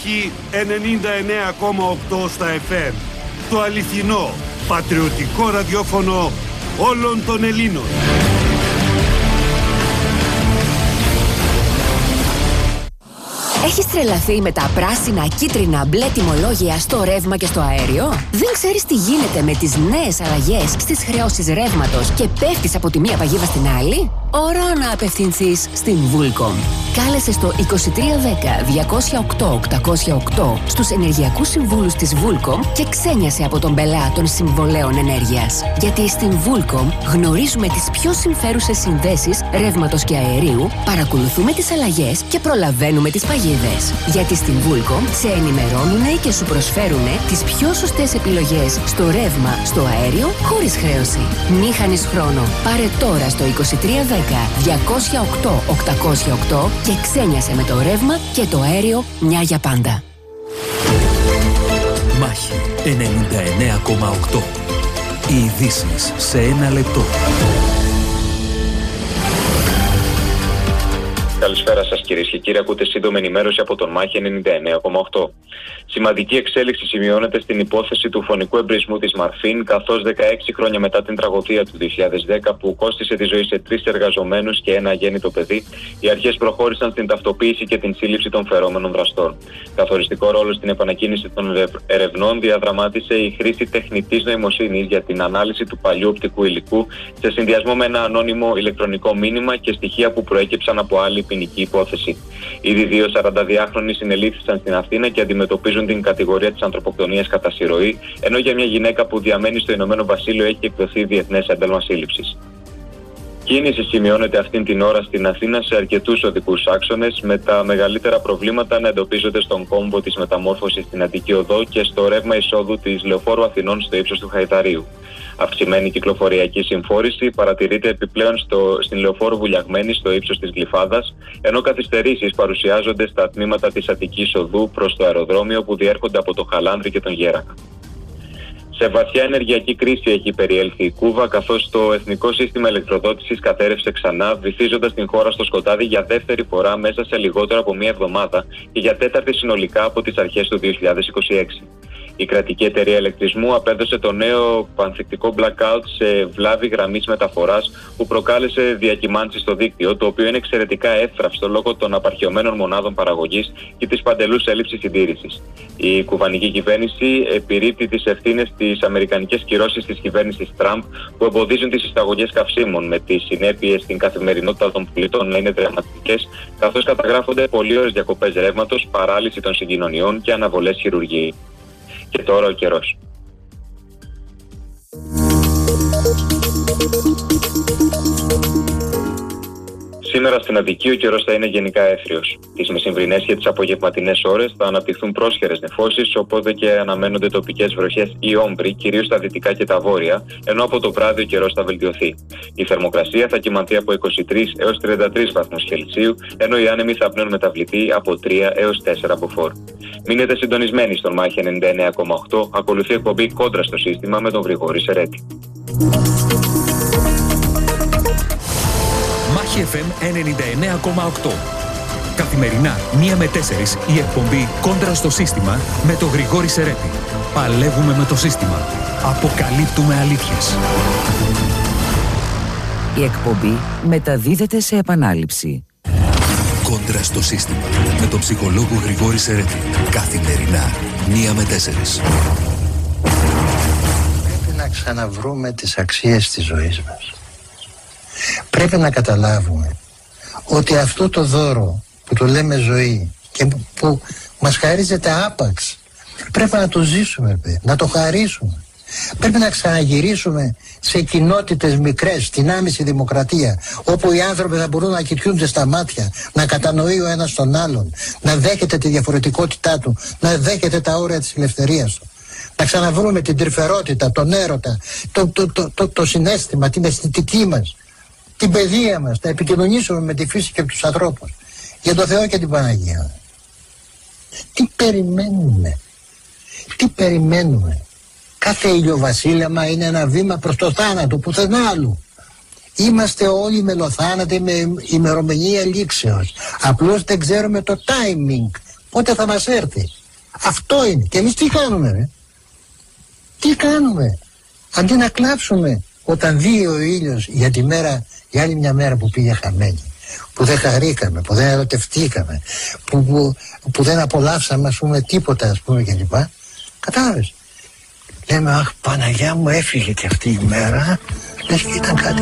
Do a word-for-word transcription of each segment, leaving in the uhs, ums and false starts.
Μάχη ενενήντα εννέα κόμμα οκτώ στα εφ εμ. Το αληθινό, πατριωτικό ραδιόφωνο όλων των Ελλήνων. Έχεις τρελαθεί με τα πράσινα, κίτρινα, μπλε τιμολόγια στο ρεύμα και στο αέριο? Δεν ξέρεις τι γίνεται με τις νέες αλλαγές στις χρεώσεις ρεύματος και πέφτεις από τη μία παγίδα στην άλλη? Ώρα να απευθυνθείς στην Vulcom. Κάλεσε στο είκοσι τρία δέκα διακόσια οκτώ οκτακόσια οκτώ στους ενεργειακούς συμβούλους της Vulcom και ξένιασε από τον πελά των συμβολέων ενέργειας. Γιατί στην Vulcom γνωρίζουμε τις πιο συμφέρουσες συνδέσεις ρεύματος και αερίου, παρακολουθούμε τις αλλαγές και προλαβαίνουμε τις παγίδες. Γιατί στην Vulcom σε ενημερώνουνε και σου προσφέρουνε τις πιο σωστές επιλογές στο ρεύμα, στο αέριο, χωρίς χρέωση. Μη χάνεις χρόνο. Πάρε τώρα στο είκοσι τρία δέκα διακόσια οκτώ οκτακόσια οκτώ και ξένιασε με το ρεύμα και το αέριο μια για πάντα. Μάχη ενενήντα εννέα κόμμα οκτώ. Οι ειδήσεις σε ένα λεπτό. Καλησπέρα σας κυρίες και κύριοι. Ακούτε σύντομη ενημέρωση από τον Μάχη ενενήντα εννέα κόμμα οκτώ. Σημαντική εξέλιξη σημειώνεται στην υπόθεση του φωνικού εμπρισμού της Μαρφίν, καθώς δεκαέξι χρόνια μετά την τραγωδία του δύο χιλιάδες δέκα που κόστισε τη ζωή σε τρεις εργαζομένους και ένα αγέννητο παιδί, οι αρχές προχώρησαν στην ταυτοποίηση και την σύλληψη των φερόμενων δραστών. Καθοριστικό ρόλο στην επανακίνηση των ερευνών διαδραμάτισε η χρήση τεχνητής νοημοσύνης για την ανάλυση του παλιού οπτικού υλικού σε συνδυασμό με ένα ανώνυμο ηλεκτρονικό μήνυμα και στοιχεία που προέκυψαν από άλλη ποινική υπόθεση. Ήδη δύο σαρανταδυάχρονοι συνελήφθησαν στην Αθήνα και αντιμετωπίζουν την κατηγορία της ανθρωποκτονίας κατά συρροή, ενώ για μια γυναίκα που διαμένει στο Ηνωμένο Βασίλειο έχει εκδοθεί διεθνές ένταλμα σύλληψης. Κίνηση σημειώνεται αυτήν την ώρα στην Αθήνα σε αρκετούς οδικούς άξονες, με τα μεγαλύτερα προβλήματα να εντοπίζονται στον κόμβο της μεταμόρφωσης στην Αττική Οδό και στο ρεύμα εισόδου της Λεωφόρου Αθηνών στο ύψος του Χαϊδαρίου. Αυξημένη κυκλοφοριακή συμφόρηση παρατηρείται επιπλέον στο, στην Λεωφόρο Βουλιαγμένη στο ύψος της Γλυφάδας, ενώ καθυστερήσεις παρουσιάζονται στα τμήματα της Αττικής Οδού προς το αεροδρόμιο που διέρχονται από το Χαλάνδρη και τον Γέρακα. Σε βαθιά ενεργειακή κρίση έχει περιέλθει η Κούβα, καθώς το Εθνικό Σύστημα Ηλεκτροδότησης κατέρευσε ξανά, βυθίζοντας την χώρα στο σκοτάδι για δεύτερη φορά μέσα σε λιγότερο από μία εβδομάδα και για τέταρτη συνολικά από τις αρχές του δύο χιλιάδες είκοσι έξι. Η κρατική εταιρεία ηλεκτρισμού απέδωσε το νέο πανθυκτικό blackout σε βλάβη γραμμής μεταφοράς που προκάλεσε διακυμάνσεις στο δίκτυο, το οποίο είναι εξαιρετικά εύθραυστο λόγω των απαρχαιωμένων μονάδων παραγωγής και της παντελούς έλλειψης συντήρησης. Η κουβανική κυβέρνηση επιρρύπτει τις ευθύνες στις αμερικανικές κυρώσεις της κυβέρνησης Τραμπ που εμποδίζουν τις εισαγωγές καυσίμων, με τις συνέπειες στην καθημερινότητα των πολιτών να είναι δραματικές, καθώς καταγράφονται πολύωρες διακοπές ρεύματος, παράλυση των συγκοινωνιών και αναβολές χειρουργείων. Και τώρα ο καιρός. Σήμερα στην Αττική ο καιρός θα είναι γενικά έθριος. Τις μεσημβρινές και τις απογευματινές ώρες θα αναπτυχθούν πρόσχερες νεφώσεις, οπότε και αναμένονται τοπικές βροχές ή όμπρι, κυρίως στα δυτικά και τα βόρεια, ενώ από το βράδυ ο καιρός θα βελτιωθεί. Η θερμοκρασία θα κυμανθεί από είκοσι τρεις έως τριάντα τρεις βαθμούς Κελσίου, ενώ οι άνεμοι θα πνέουν μεταβλητή από τρία έως τέσσερα μποφόρ. Μείνετε συντονισμένοι στον Μάχη ενενήντα εννέα κόμμα οκτώ, ακολουθεί εκπομπή Κόντρα στο σύστημα με τον Γρηγόρη Σερέτη. Μάχη εφ εμ ενενήντα εννέα κόμμα οκτώ. Καθημερινά, μία με τέσσερις, η εκπομπή Κόντρα στο σύστημα με τον Γρηγόρη Σερέτη. Παλεύουμε με το σύστημα. Αποκαλύπτουμε αλήθειες. Η εκπομπή μεταδίδεται σε επανάληψη. Κόντρα στο σύστημα με τον ψυχολόγο Γρηγόρη Σερέτη. Καθημερινά, μία με τέσσερις. Πρέπει να ξαναβρούμε τις αξίες της ζωής μας. Πρέπει να καταλάβουμε ότι αυτό το δώρο που το λέμε ζωή και που μας χαρίζεται άπαξ, πρέπει να το ζήσουμε, να το χαρίσουμε. Πρέπει να ξαναγυρίσουμε σε κοινότητες μικρές, στην άμεση δημοκρατία, όπου οι άνθρωποι θα μπορούν να κοιτούνται στα μάτια, να κατανοεί ο ένας τον άλλον, να δέχεται τη διαφορετικότητά του, να δέχεται τα όρια της ελευθερίας του. Να ξαναβρούμε την τρυφερότητα, τον έρωτα, το, το, το, το, το συναίσθημα, την αισθητική μας, την παιδεία μας, να επικοινωνήσουμε με τη φύση και τους ανθρώπους, για το Θεό και την Παναγία. Τι περιμένουμε, τι περιμένουμε. Κάθε ηλιοβασίλεμα είναι ένα βήμα προς το θάνατο, πουθενά άλλου. Είμαστε όλοι μελοθάνατοι με ημερομηνία λήξεως. Απλώς δεν ξέρουμε το timing, πότε θα μας έρθει. Αυτό είναι. Και εμείς τι κάνουμε, ρε? Τι κάνουμε? Αντί να κλάψουμε όταν δει ο ήλιος για τη μέρα, για άλλη μια μέρα που πήγε χαμένη, που δεν χαρήκαμε, που δεν ερωτευτήκαμε, που, που, που δεν απολαύσαμε, ας πούμε, τίποτα, ας πούμε, κλπ. Κατάλαβες? Λέμε, αχ, Παναγιά μου, έφυγε και αυτή η μέρα. Λες και ήταν κάτι.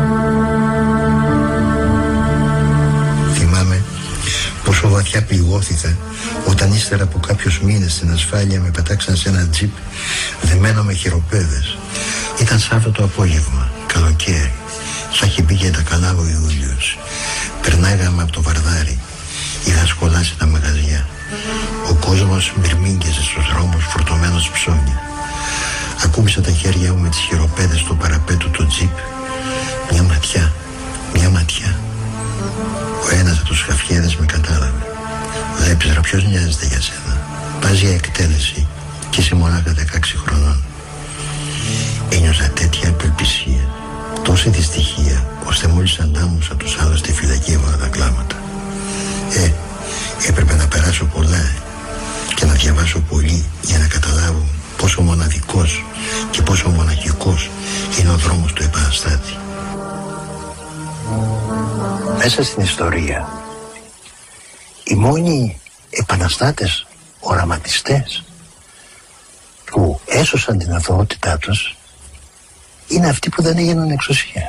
Θυμάμαι πόσο βαθιά πληγώθηκα όταν ύστερα από κάποιους μήνες στην ασφάλεια με πετάξαν σε ένα τζιπ δεμένο με χειροπέδες. Ήταν Σάββατο απόγευμα, καλοκαίρι. Θα είχε μπει και τα καλά ο Ιούλιος. Περνάγαμε από το Βαρδάρι. Είχα σκολάσει τα μαγαζιά. Ο κόσμος μυρμήγκεζε στους δρόμους φορτωμένος ψώνια. Ακούμπησα τα χέρια μου με τις χειροπέδες στο παραπέτου του τζιπ. Μια ματιά, μια ματιά. Ο ένας από τους χαφιέδες με κατάλαβε. Λέψερα, ποιος νοιάζεται για σένα? Πας για εκτέλεση και είσαι μονάχα δεκαέξι χρονών. Ένιωσα τέτοια απελπισία, τόση δυστυχία, ώστε μόλις αντάμωσα τους άλλους στη φυλακή έβαλα τα κλάματα. Ε, έπρεπε να περάσω πολλά και να διαβάσω πολύ για να καταλάβω πόσο μοναδικός και πόσο μοναχικός είναι ο δρόμος του επαναστάτη. Μέσα στην ιστορία, οι μόνοι επαναστάτες, οραματιστές που έσωσαν την αθωότητά τους είναι αυτοί που δεν έγιναν εξουσία.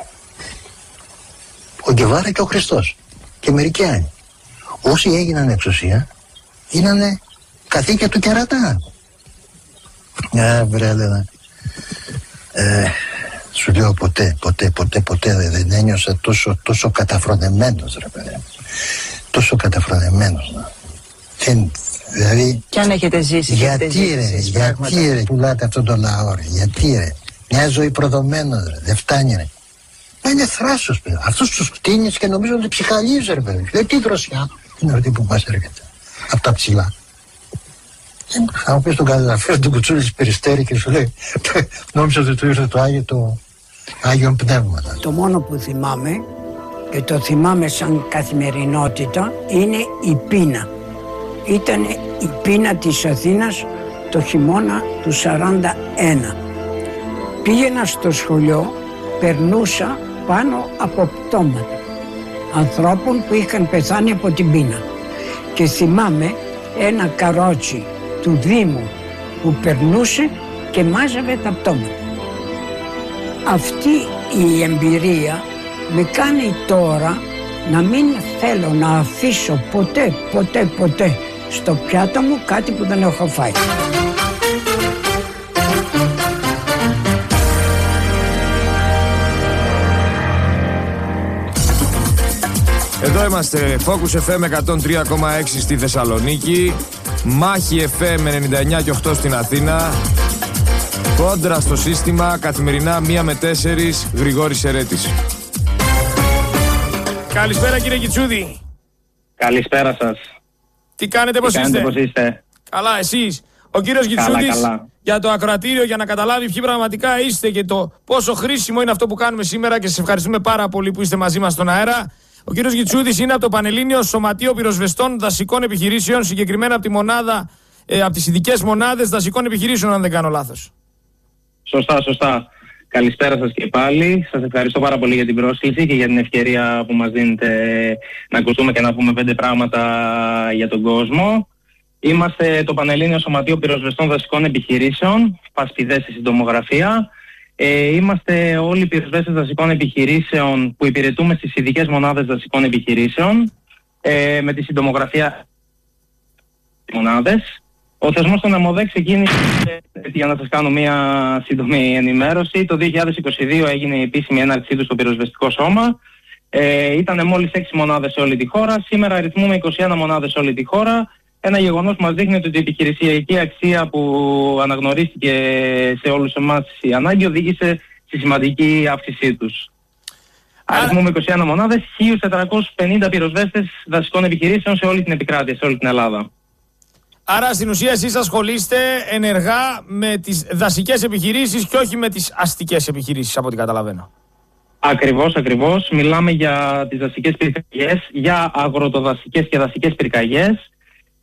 Ο Γκεβάρα και ο Χριστός και μερικοί άλλοι. Όσοι έγιναν εξουσία γίνανε καθήκια του κερατά. Α, βρε, έλεγα. Ε, σου λέω ποτέ, ποτέ, ποτέ, ποτέ δεν ένιωσα τόσο, τόσο καταφρονεμένος, ρε παιδί. Τόσο καταφρονεμένος. Δεν, δηλαδή... Κι αν έχετε ζήσει, γιατί έχετε ζήσει, ρε, ζήσει, γιατί πράγματα. ρε, πουλάτε αυτόν τον λαό, ρε, γιατί ρε. Μια ζωή προδομένος, ρε, δεν φτάνει, ρε. Μα είναι θράσος, παιδί. Αυτούς τους κτίνεις και νομίζω ότι ψυχαλίζει, ρε, παιδί. Δεν τι δροσιά είναι αυτή που μας έρχεται. Από τα ψηλά. Θα μου πεις τον καταγραφέα του Κουτσούλη της Περιστέρη και σου λέει νόμιζα ότι του ήρθε το Άγιο, το Άγιον Πνεύματα. Το μόνο που θυμάμαι και το θυμάμαι σαν καθημερινότητα είναι η πείνα. Ήταν η πείνα της Αθήνας το χειμώνα του σαράντα ένα. Πήγαινα στο σχολείο, περνούσα πάνω από πτώματα ανθρώπων που είχαν πεθάνει από την πείνα. Και θυμάμαι ένα καρότσι του Δήμου που περνούσε και μάζευε τα πτώματα. Αυτή η εμπειρία με κάνει τώρα να μην θέλω να αφήσω ποτέ, ποτέ, ποτέ στο πιάτο μου κάτι που δεν έχω φάει. Εδώ είμαστε, Focus εφ εμ εκατόν τρία κόμμα έξι στη Θεσσαλονίκη, Μάχη εφ εμ ενενήντα εννιά και οκτώ στην Αθήνα, Κόντρα στο σύστημα, καθημερινά μία με τέσσερις, Γρηγόρης Ερέτης. Καλησπέρα κύριε Κιτσούδη. Καλησπέρα σας. Τι κάνετε, πώς είστε? πώς είστε? Καλά, εσείς? Ο κύριος Κιτσούδης για το ακροατήριο, για να καταλάβει ποιοι πραγματικά είστε και το πόσο χρήσιμο είναι αυτό που κάνουμε σήμερα, και σας ευχαριστούμε πάρα πολύ που είστε μαζί μας στον αέρα. Ο κύριος Κιτσούδης είναι από το Πανελλήνιο Σωματείο Πυροσβεστών Δασικών Επιχειρήσεων, συγκεκριμένα από τη μονάδα, ε, από τις ειδικές μονάδες δασικών επιχειρήσεων, αν δεν κάνω λάθος. Σωστά, σωστά. Καλησπέρα σας και πάλι. Σας ευχαριστώ πάρα πολύ για την πρόσκληση και για την ευκαιρία που μας δίνετε να ακουστούμε και να πούμε πέντε πράγματα για τον κόσμο. Είμαστε το Πανελλήνιο Σωματείο Πυροσβεστών Δασικών Επιχειρήσεων, πασπιδές στη συντομογραφία. Ε, είμαστε όλοι πυροσβέστες δασικών επιχειρήσεων που υπηρετούμε στις ειδικές μονάδες δασικών επιχειρήσεων, ε, με τη συντομογραφία μονάδες. Ο θεσμός των ΕΜΟΔΕ ξεκίνησε, για να σας κάνω μια σύντομη ενημέρωση, το δύο χιλιάδες είκοσι δύο έγινε η επίσημη έναρξή του στο πυροσβεστικό σώμα. Ε, ήταν μόλις έξι μονάδες σε όλη τη χώρα, σήμερα αριθμούμε είκοσι ένα μονάδες σε όλη τη χώρα. Ένα γεγονός που μας δείχνει ότι η επιχειρησιακή αξία που αναγνωρίστηκε σε όλους εμάς η ανάγκη οδήγησε στη σημαντική αύξησή τους. Άρα... Αριθμούμε είκοσι ένα μονάδες, χίλια τετρακόσιους πενήντα πυροσβέστες δασικών επιχειρήσεων σε όλη την επικράτεια, σε όλη την Ελλάδα. Άρα στην ουσία εσείς ασχολείστε ενεργά με τις δασικές επιχειρήσεις και όχι με τις αστικές επιχειρήσεις, από ό,τι καταλαβαίνω. Ακριβώς, ακριβώς. Μιλάμε για τις δασικές πυρκαγιές, για αγροτοδασικές και δασικές πυρκαγιές.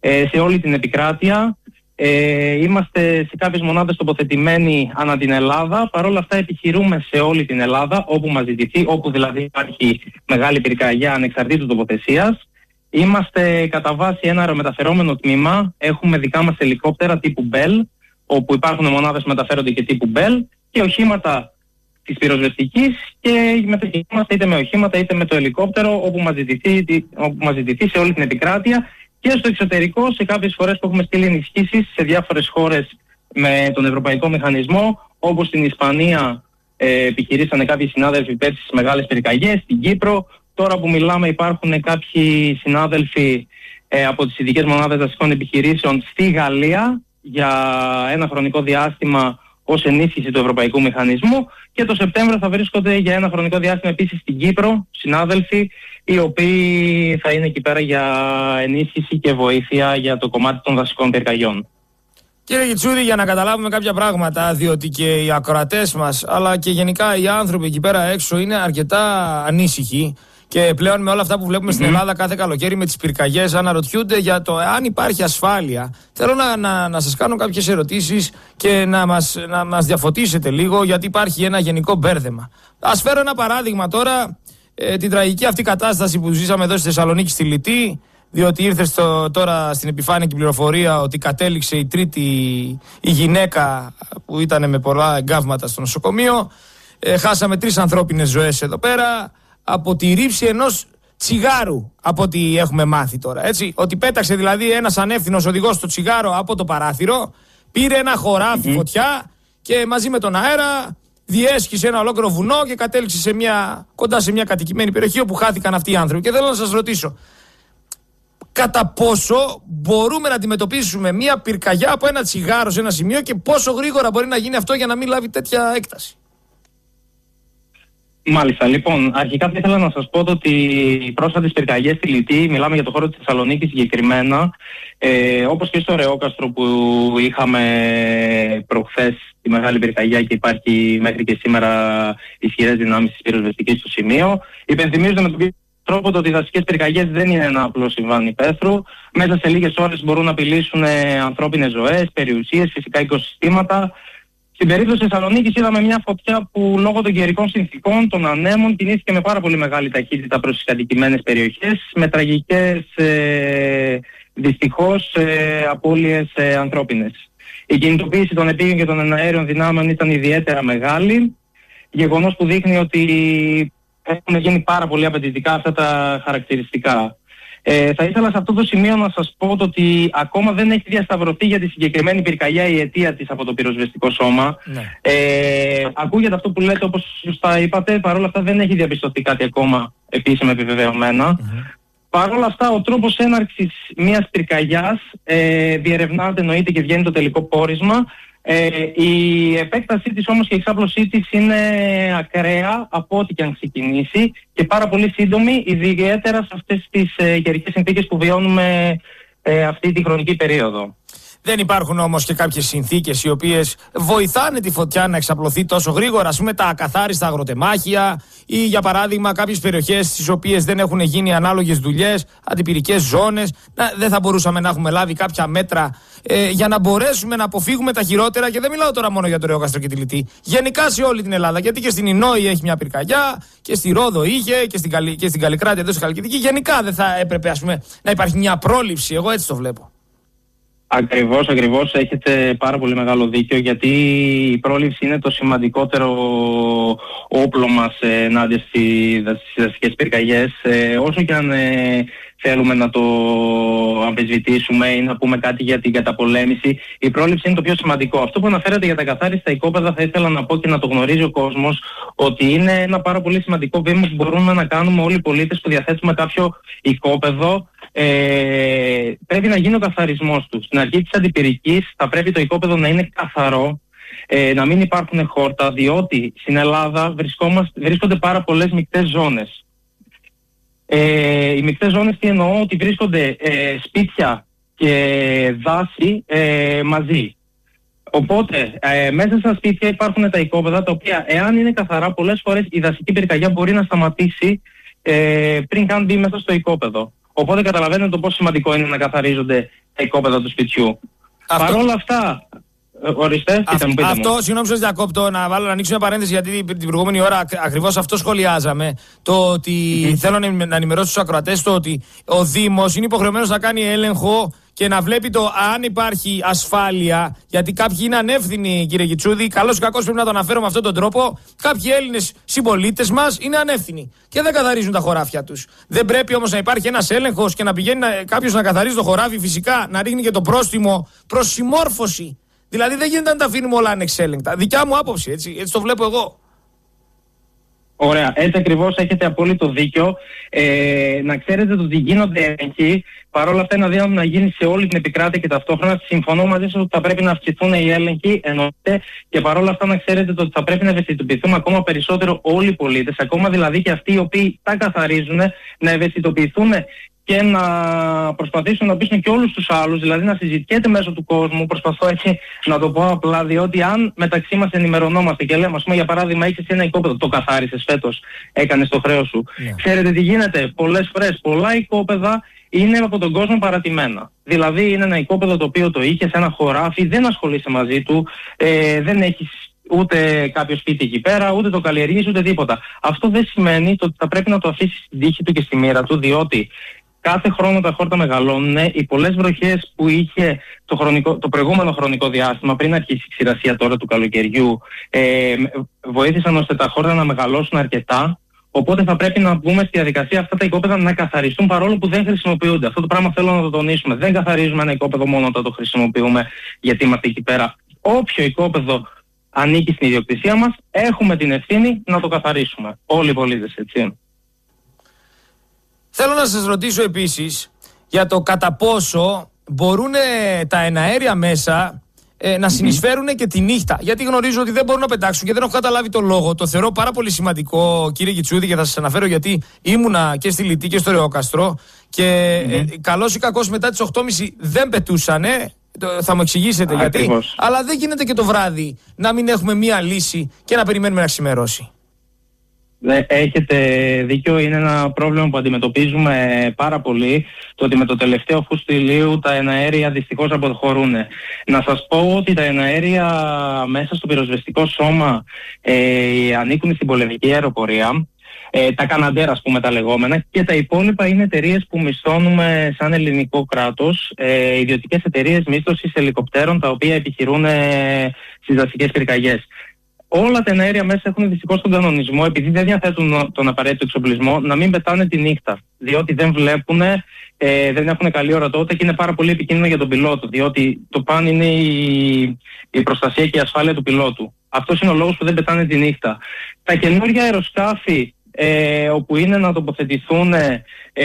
ε, σε όλη την επικράτεια. Ε, είμαστε σε κάποιες μονάδες τοποθετημένοι ανά την Ελλάδα. Παρ' όλα αυτά επιχειρούμε σε όλη την Ελλάδα, όπου μας ζητηθεί, όπου δηλαδή υπάρχει μεγάλη πυρκαγιά ανεξαρτήτου τοποθεσίας. Είμαστε κατά βάση ένα αερομεταφερόμενο τμήμα. Έχουμε δικά μας ελικόπτερα τύπου Bell, όπου υπάρχουν μονάδες που μεταφέρονται και τύπου Bell, και οχήματα της πυροσβεστικής, και μετακινούμαστε είτε με οχήματα είτε με το ελικόπτερο όπου μας ζητηθεί, όπου μας ζητηθεί σε όλη την επικράτεια, και στο εξωτερικό σε κάποιες φορές που έχουμε στείλει ενισχύσεις σε διάφορες χώρες με τον Ευρωπαϊκό Μηχανισμό, όπως στην Ισπανία ε, επιχειρήσανε κάποιοι συνάδελφοι πέρσι στις μεγάλες πυρκαγιές, στην Κύπρο. Τώρα που μιλάμε υπάρχουν κάποιοι συνάδελφοι ε, από τις ειδικές μονάδες δασικών επιχειρήσεων στη Γαλλία για ένα χρονικό διάστημα ως ενίσχυση του Ευρωπαϊκού Μηχανισμού, και το Σεπτέμβριο θα βρίσκονται για ένα χρονικό διάστημα επίσης στην Κύπρο συνάδελφοι, οι οποίοι θα είναι εκεί πέρα για ενίσχυση και βοήθεια για το κομμάτι των δασικών πυρκαγιών. Κύριε Γιτσούδη, για να καταλάβουμε κάποια πράγματα, διότι και οι ακροατές μας αλλά και γενικά οι άνθρωποι εκεί πέρα έξω είναι αρκετά ανήσυχοι, και πλέον με όλα αυτά που βλέπουμε mm-hmm. στην Ελλάδα κάθε καλοκαίρι με τις πυρκαγιές αναρωτιούνται για το αν υπάρχει ασφάλεια. Θέλω να, να, να σας κάνω κάποιες ερωτήσεις και να μας, να μας διαφωτίσετε λίγο, γιατί υπάρχει ένα γενικό μπέρδεμα. Ας φέρω ένα παράδειγμα τώρα, ε, την τραγική αυτή κατάσταση που ζήσαμε εδώ στη Θεσσαλονίκη στη Λυτή, διότι ήρθε στο, τώρα στην επιφάνεια και πληροφορία ότι κατέληξε η τρίτη η γυναίκα που ήταν με πολλά εγκάβματα στο νοσοκομείο. Ε, χάσαμε τρεις ανθρώπινες ζωές εδώ πέρα από τη ρήψη ενός τσιγάρου, από ό,τι έχουμε μάθει τώρα. Έτσι, ότι πέταξε δηλαδή ένας ανεύθυνος οδηγός το τσιγάρο από το παράθυρο, πήρε ένα χωράφι mm-hmm. φωτιά και μαζί με τον αέρα διέσχισε ένα ολόκληρο βουνό και κατέληξε σε μια, κοντά σε μια κατοικημένη περιοχή όπου χάθηκαν αυτοί οι άνθρωποι. Και θέλω να σας ρωτήσω, κατά πόσο μπορούμε να αντιμετωπίσουμε μια πυρκαγιά από ένα τσιγάρο σε ένα σημείο και πόσο γρήγορα μπορεί να γίνει αυτό για να μην λάβει τέτοια έκταση? Μάλιστα, λοιπόν, αρχικά θα ήθελα να σας πω ότι οι πρόσφατες πυρκαγιές στη Λυτή, μιλάμε για το χώρο της Θεσσαλονίκης συγκεκριμένα, ε, όπως και στο Ρεόκαστρο που είχαμε προχθές τη μεγάλη πυρκαγιά και υπάρχει μέχρι και σήμερα ισχυρές δυνάμεις της πυροσβεστικής στο σημείο, υπενθυμίζονται με τον ίδιο τρόπο ότι οι δασικές πυρκαγιές δεν είναι ένα απλό συμβάν υπαίθρου. Μέσα σε λίγες ώρες μπορούν να απειλήσουν ανθρώπινες ζωές, περιουσίες, φυσικά οικοσυστήματα. Στην περίπτωση της Θεσσαλονίκης είδαμε μια φωτιά που λόγω των καιρικών συνθήκων, των ανέμων, κινήθηκε με πάρα πολύ μεγάλη ταχύτητα προς τις κατοικημένες περιοχές, με τραγικές ε, δυστυχώς ε, απώλειες ε, ανθρώπινες. Η κινητοποίηση των επίγειων και των εναέριων δυνάμεων ήταν ιδιαίτερα μεγάλη, γεγονός που δείχνει ότι έχουν γίνει πάρα πολύ απαιτητικά αυτά τα χαρακτηριστικά. Ε, θα ήθελα σε αυτό το σημείο να σας πω ότι ακόμα δεν έχει διασταυρωθεί για τη συγκεκριμένη πυρκαγιά η αιτία της από το πυροσβεστικό σώμα. Ναι. Ε, ακούγεται αυτό που λέτε, όπως σωστά είπατε, παρόλα αυτά δεν έχει διαπιστωθεί κάτι ακόμα επίσημα επιβεβαιωμένα. Mm-hmm. Παρ' όλα αυτά, ο τρόπος έναρξης μιας πυρκαγιάς ε, διερευνάται, εννοείται, και βγαίνει το τελικό πόρισμα. Ε, η επέκτασή της όμως και η εξάπλωσή της είναι ακραία από ό,τι και αν ξεκινήσει και πάρα πολύ σύντομη, ιδιαίτερα σε αυτές τις ε, καιρικές συνθήκες που βιώνουμε ε, αυτή τη χρονική περίοδο. Δεν υπάρχουν όμως και κάποιες συνθήκες οι οποίες βοηθάνε τη φωτιά να εξαπλωθεί τόσο γρήγορα, ας πούμε τα ακαθάριστα αγροτεμάχια ή για παράδειγμα κάποιες περιοχές στις οποίες δεν έχουν γίνει ανάλογες δουλειές, αντιπυρικές ζώνες? Να, δεν θα μπορούσαμε να έχουμε λάβει κάποια μέτρα ε, για να μπορέσουμε να αποφύγουμε τα χειρότερα? Και δεν μιλάω τώρα μόνο για το Ρεόκαστρο και τη Λυτή, γενικά σε όλη την Ελλάδα. Γιατί και στην Ινόη έχει μια πυρκαγιά και στη Ρόδο είχε και στην, Καλη, και στην Καλλικράτεια εδώ στη Χαλκιδική. Γενικά δεν θα έπρεπε, ας πούμε, να υπάρχει μια πρόληψη? Εγώ έτσι το βλέπω. Ακριβώς, ακριβώς. Έχετε πάρα πολύ μεγάλο δίκιο, γιατί η πρόληψη είναι το σημαντικότερο όπλο μας ε, ενάντια στις δασικές πυρκαγιές. Ε, όσο και αν ε, θέλουμε να το αμφισβητήσουμε ή να πούμε κάτι για την καταπολέμηση, η πρόληψη είναι το πιο σημαντικό. Αυτό που αναφέρατε για τα καθάριστα οικόπεδα, θα ήθελα να πω και να το γνωρίζει ο κόσμος, ότι είναι ένα πάρα πολύ σημαντικό βήμα που μπορούμε να κάνουμε όλοι οι πολίτες που διαθέτουμε κάποιο οικόπεδο. Ε, πρέπει να γίνει ο καθαρισμός του. Στην αρχή της αντιπυρικής θα πρέπει το οικόπεδο να είναι καθαρό, ε, να μην υπάρχουν χόρτα, διότι στην Ελλάδα βρίσκονται πάρα πολλές μεικτές ζώνες. Ε, οι μεικτές ζώνες τι εννοώ? Ότι βρίσκονται ε, σπίτια και δάση ε, μαζί. Οπότε ε, μέσα στα σπίτια υπάρχουν τα οικόπεδα, τα οποία εάν είναι καθαρά, πολλές φορές η δασική πυρκαγιά μπορεί να σταματήσει ε, πριν καν μπει μέσα στο οικόπεδο. Οπότε καταλαβαίνετε το πόσο σημαντικό είναι να καθαρίζονται τα οικόπεδα του σπιτιού. Αυτό... Παρ' όλα αυτά, ορίστε, πείτε μου, πείτε αυτό, μου. συγγνώμη σας διακόπτω, να βάλω να ανοίξω μια παρένθεση, γιατί την προηγούμενη ώρα ακριβώς αυτό σχολιάζαμε. Το ότι mm-hmm. θέλω να ενημερώσω τους ακροατές το ότι ο Δήμος είναι υποχρεωμένος να κάνει έλεγχο και να βλέπει το αν υπάρχει ασφάλεια. Γιατί κάποιοι είναι ανεύθυνοι, κύριε Γιτσούδη, καλώς ή κακώς πρέπει να το αναφέρω με αυτόν τον τρόπο. Κάποιοι Έλληνες συμπολίτες μας είναι ανεύθυνοι και δεν καθαρίζουν τα χωράφια τους. Δεν πρέπει όμως να υπάρχει ένας έλεγχος και να πηγαίνει κάποιος να καθαρίζει το χωράφι, φυσικά να ρίχνει και το πρόστιμο προς συμμόρφωση. Δηλαδή δεν γίνεται να τα αφήνουμε όλα ανεξέλεγκτα. Δικιά μου άποψη, έτσι, έτσι το βλέπω εγώ. Ωραία, έτσι ακριβώς έχετε απόλυτο δίκιο. Ε, να ξέρετε ότι γίνονται έλεγχοι. Παρ' όλα αυτά είναι αδύνατο να γίνει σε όλη την επικράτεια και ταυτόχρονα. Συμφωνώ μαζί σας ότι θα πρέπει να αυξηθούν οι έλεγχοι, εννοείται, και παρ' όλα αυτά να ξέρετε ότι θα πρέπει να ευαισθητοποιηθούμε ακόμα περισσότερο όλοι οι πολίτες, ακόμα δηλαδή και αυτοί οι οποίοι τα καθαρίζουν, να ευαισθητοποιηθούν και να προσπαθήσουν να πείσουν και όλους τους άλλους, δηλαδή να συζητιέται μέσω του κόσμου. Προσπαθώ έτσι να το πω απλά, διότι αν μεταξύ μας ενημερωνόμαστε και λέμε, ας πούμε, για παράδειγμα, έχεις ένα οικόπεδο, το καθάρισες φέτος, έκανες το χρέος σου. Yeah. Ξέρετε τι γίνεται? Πολλές φορές πολλά οικόπεδα είναι από τον κόσμο παρατημένα. Δηλαδή είναι ένα οικόπεδο το οποίο το είχες, ένα χωράφι, δεν ασχολείσαι μαζί του, ε, δεν έχεις ούτε κάποιο σπίτι εκεί πέρα, ούτε το καλλιεργείς, ούτε τίποτα. Αυτό δεν σημαίνει το ότι θα πρέπει να το αφήσεις στην τύχη του και στη μοίρα του, διότι κάθε χρόνο τα χόρτα μεγαλώνουν. Οι πολλές βροχές που είχε το, χρονικό, το προηγούμενο χρονικό διάστημα, πριν αρχίσει η ξηρασία τώρα του καλοκαιριού, ε, βοήθησαν ώστε τα χόρτα να μεγαλώσουν αρκετά. Οπότε θα πρέπει να μπούμε στη διαδικασία αυτά τα οικόπεδα να καθαριστούν, παρόλο που δεν χρησιμοποιούνται. Αυτό το πράγμα θέλω να το τονίσουμε. Δεν καθαρίζουμε ένα οικόπεδο μόνο όταν το χρησιμοποιούμε, γιατί είμαστε εκεί πέρα. Όποιο οικόπεδο ανήκει στην ιδιοκτησία μας, έχουμε την ευθύνη να το καθαρίσουμε. Όλοι οι πολίτες, έτσι. Θέλω να σας ρωτήσω επίσης για το κατά πόσο μπορούν τα εναέρια μέσα ε, να συνεισφέρουν και τη νύχτα. Γιατί γνωρίζω ότι δεν μπορούν να πετάξουν και δεν έχω καταλάβει το λόγο. Το θεωρώ πάρα πολύ σημαντικό, κύριε Γιτσούδη, και θα σας αναφέρω γιατί ήμουνα και στη Λυτή και στο Ρεοκαστρό και mm-hmm. ε, καλώς ή κακώς μετά τις οκτώ και μισή δεν πετούσανε. Θα μου εξηγήσετε γιατί. Ακριβώς. Αλλά δεν γίνεται και το βράδυ να μην έχουμε μία λύση και να περιμένουμε να ξημερώσει. Έχετε δίκιο, είναι ένα πρόβλημα που αντιμετωπίζουμε πάρα πολύ, το ότι με το τελευταίο φουστιλίου τα εναέρια δυστυχώς αποχωρούν. Να σας πω ότι τα εναέρια μέσα στο πυροσβεστικό σώμα ε, ανήκουν στην πολεμική αεροπορία, ε, τα Καναντέρ, ας πούμε, τα λεγόμενα, και τα υπόλοιπα είναι εταιρείες που μισθώνουμε σαν ελληνικό κράτος, ε, ιδιωτικές εταιρείες μίσθωσης ελικοπτέρων, τα οποία επιχειρούν ε, στις δασικές πυρκαγιές. Όλα τα εναέρια μέσα έχουν δυστυχώς τον κανονισμό, επειδή δεν διαθέτουν τον απαραίτητο εξοπλισμό, να μην πετάνε τη νύχτα. Διότι δεν βλέπουν, ε, δεν έχουν καλή ορατότητα και είναι πάρα πολύ επικίνδυνο για τον πιλότο. Διότι το παν είναι η, η προστασία και η ασφάλεια του πιλότου. Αυτός είναι ο λόγος που δεν πετάνε τη νύχτα. Τα καινούργια αεροσκάφη, ε, όπου είναι να τοποθετηθούν ε,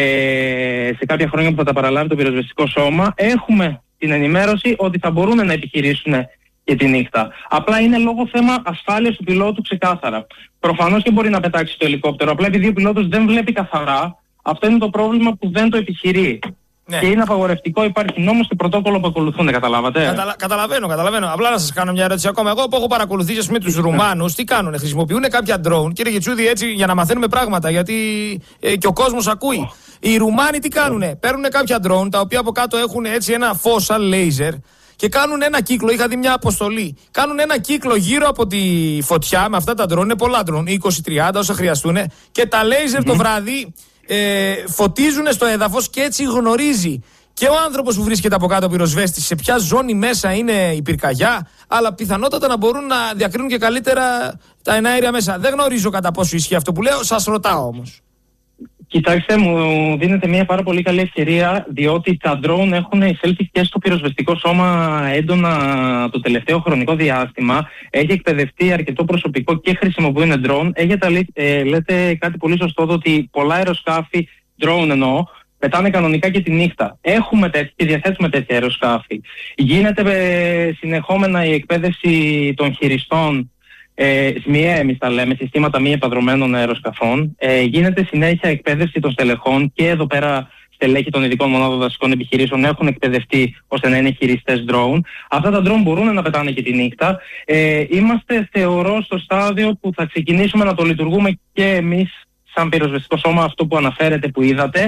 σε κάποια χρόνια που θα τα παραλάβει το πυροσβεστικό σώμα, έχουμε την ενημέρωση ότι θα μπορούν να επιχειρήσουν και τη νύχτα. Απλά είναι λόγω θέμα ασφάλειας του πιλότου, ξεκάθαρα. Προφανώς και μπορεί να πετάξει το ελικόπτερο. Απλά επειδή ο πιλότος δεν βλέπει καθαρά, αυτό είναι το πρόβλημα που δεν το επιχειρεί. Ναι. Και είναι απαγορευτικό, υπάρχει νόμος και πρωτόκολλο που ακολουθούν, καταλάβατε. Καταλα... Καταλαβαίνω, καταλαβαίνω. Απλά να σας κάνω μια ερώτηση ακόμα. Εγώ που έχω παρακολουθήσει με τους Ρουμάνους, τι κάνουνε, χρησιμοποιούν κάποια drone, κύριε Γιτσούδη, έτσι για να μαθαίνουμε πράγματα, γιατί ε, και ο κόσμος ακούει. Οι Ρουμάνοι τι κάνουνε, παίρνουν κάποια drone τα οποία από κάτω έχουν έτσι ένα φως σαν λέιζερ. Και κάνουν ένα κύκλο, είχα δει μια αποστολή. Κάνουν ένα κύκλο γύρω από τη φωτιά με αυτά τα ντρόν, είναι πολλά ντρόν, είκοσι τριάντα όσα χρειαστούν. Και τα λέιζερ mm-hmm. το βράδυ ε, φωτίζουν στο έδαφος και έτσι γνωρίζει και ο άνθρωπος που βρίσκεται από κάτω πυροσβέστης σε ποια ζώνη μέσα είναι η πυρκαγιά, αλλά πιθανότατα να μπορούν να διακρίνουν και καλύτερα τα εναέρια μέσα. Δεν γνωρίζω κατά πόσο ισχύει αυτό που λέω, σας ρωτάω όμως. Κοιτάξτε, μου δίνετε μια πάρα πολύ καλή ευκαιρία, διότι τα drone έχουν εισέλθει και στο πυροσβεστικό σώμα έντονα το τελευταίο χρονικό διάστημα. Έχει εκπαιδευτεί αρκετό προσωπικό και χρησιμοποιούν drone. Έχετε, ε, λέτε κάτι πολύ σωστό, ότι πολλά αεροσκάφη, drone εννοώ, πετάνε κανονικά και τη νύχτα. Έχουμε τέτοια και διαθέτουμε τέτοια αεροσκάφη. Γίνεται ε, συνεχόμενα η εκπαίδευση των χειριστών, Ε, ΣΜΙΕ, εμείς τα λέμε, συστήματα μη επαδρομένων αεροσκαφών. Ε, γίνεται συνέχεια εκπαίδευση των στελεχών και εδώ πέρα στελέχη των ειδικών μονάδων δασικών επιχειρήσεων έχουν εκπαιδευτεί ώστε να είναι χειριστές drone. Αυτά τα drone μπορούν να πετάνε και τη νύχτα. Ε, είμαστε, θεωρώ, στο στάδιο που θα ξεκινήσουμε να το λειτουργούμε και εμείς σαν πυροσβεστικό σώμα, αυτό που αναφέρετε, που είδατε,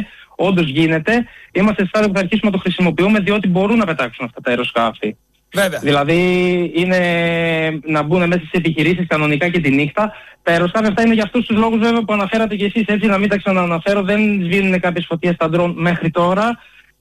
όντως γίνεται, είμαστε σε στάδιο που θα αρχίσουμε να το χρησιμοποιούμε, διότι μπορούν να πετάξουν αυτά τα αεροσκάφη. Βέβαια. Δηλαδή είναι να μπουν μέσα στις επιχειρήσεις κανονικά και τη νύχτα. Τα αεροσκάφη αυτά είναι για αυτούς τους λόγους βέβαια που αναφέρατε και εσείς, έτσι να μην τα ξανααναφέρω, δεν σβήνουν κάποιες φωτιές στα ντρόν μέχρι τώρα.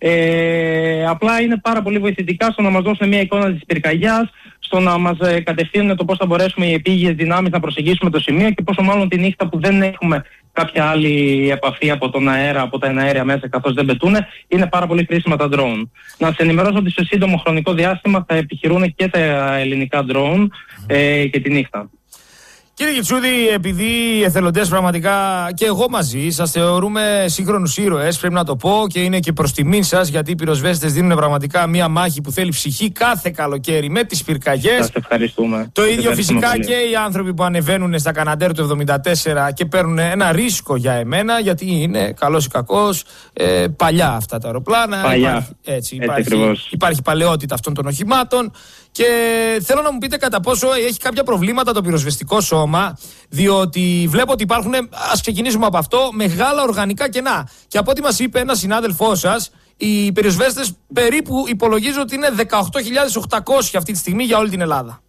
Ε, απλά είναι πάρα πολύ βοηθητικά στο να μας δώσουν μια εικόνα της πυρκαγιάς, στο να μας ε, κατευθύνουν το πώς θα μπορέσουμε οι επίγειες δυνάμεις να προσεγγίσουμε το σημείο και πόσο μάλλον τη νύχτα που δεν έχουμε κάποια άλλη επαφή από τον αέρα, από τα εναέρια μέσα καθώς δεν πετούν, είναι πάρα πολύ χρήσιμα τα drone. Να σας ενημερώσω ότι σε σύντομο χρονικό διάστημα θα επιχειρούν και τα ελληνικά drone ε, και τη νύχτα. Κύριε Γιτσούδη, επειδή οι εθελοντές πραγματικά και εγώ μαζί σας θεωρούμε σύγχρονους ήρωες, πρέπει να το πω, και είναι και προς τιμήν σας, γιατί οι πυροσβέστες δίνουν πραγματικά μια μάχη που θέλει ψυχή κάθε καλοκαίρι με τις πυρκαγιές. Σας ευχαριστούμε. Το ίδιο ευχαριστούμε φυσικά πολύ. Και οι άνθρωποι που ανεβαίνουν στα Καναντέρ του εβδομήντα τέσσερα και παίρνουν ένα ρίσκο για εμένα, γιατί είναι καλός ή κακός, ε, παλιά αυτά τα αεροπλάνα. Παλιά. Υπάρχει, έτσι, έτσι υπάρχει, υπάρχει παλαιότητα αυτών των οχημάτων. Και θέλω να μου πείτε κατά πόσο έχει κάποια προβλήματα το πυροσβεστικό σώμα, διότι βλέπω ότι υπάρχουν, ας ξεκινήσουμε από αυτό, μεγάλα οργανικά κενά. Και από ό,τι μας είπε ένας συνάδελφός σας, οι πυροσβέστες περίπου υπολογίζω ότι είναι δεκαοκτώ χιλιάδες οκτακόσιοι αυτή τη στιγμή για όλη την Ελλάδα.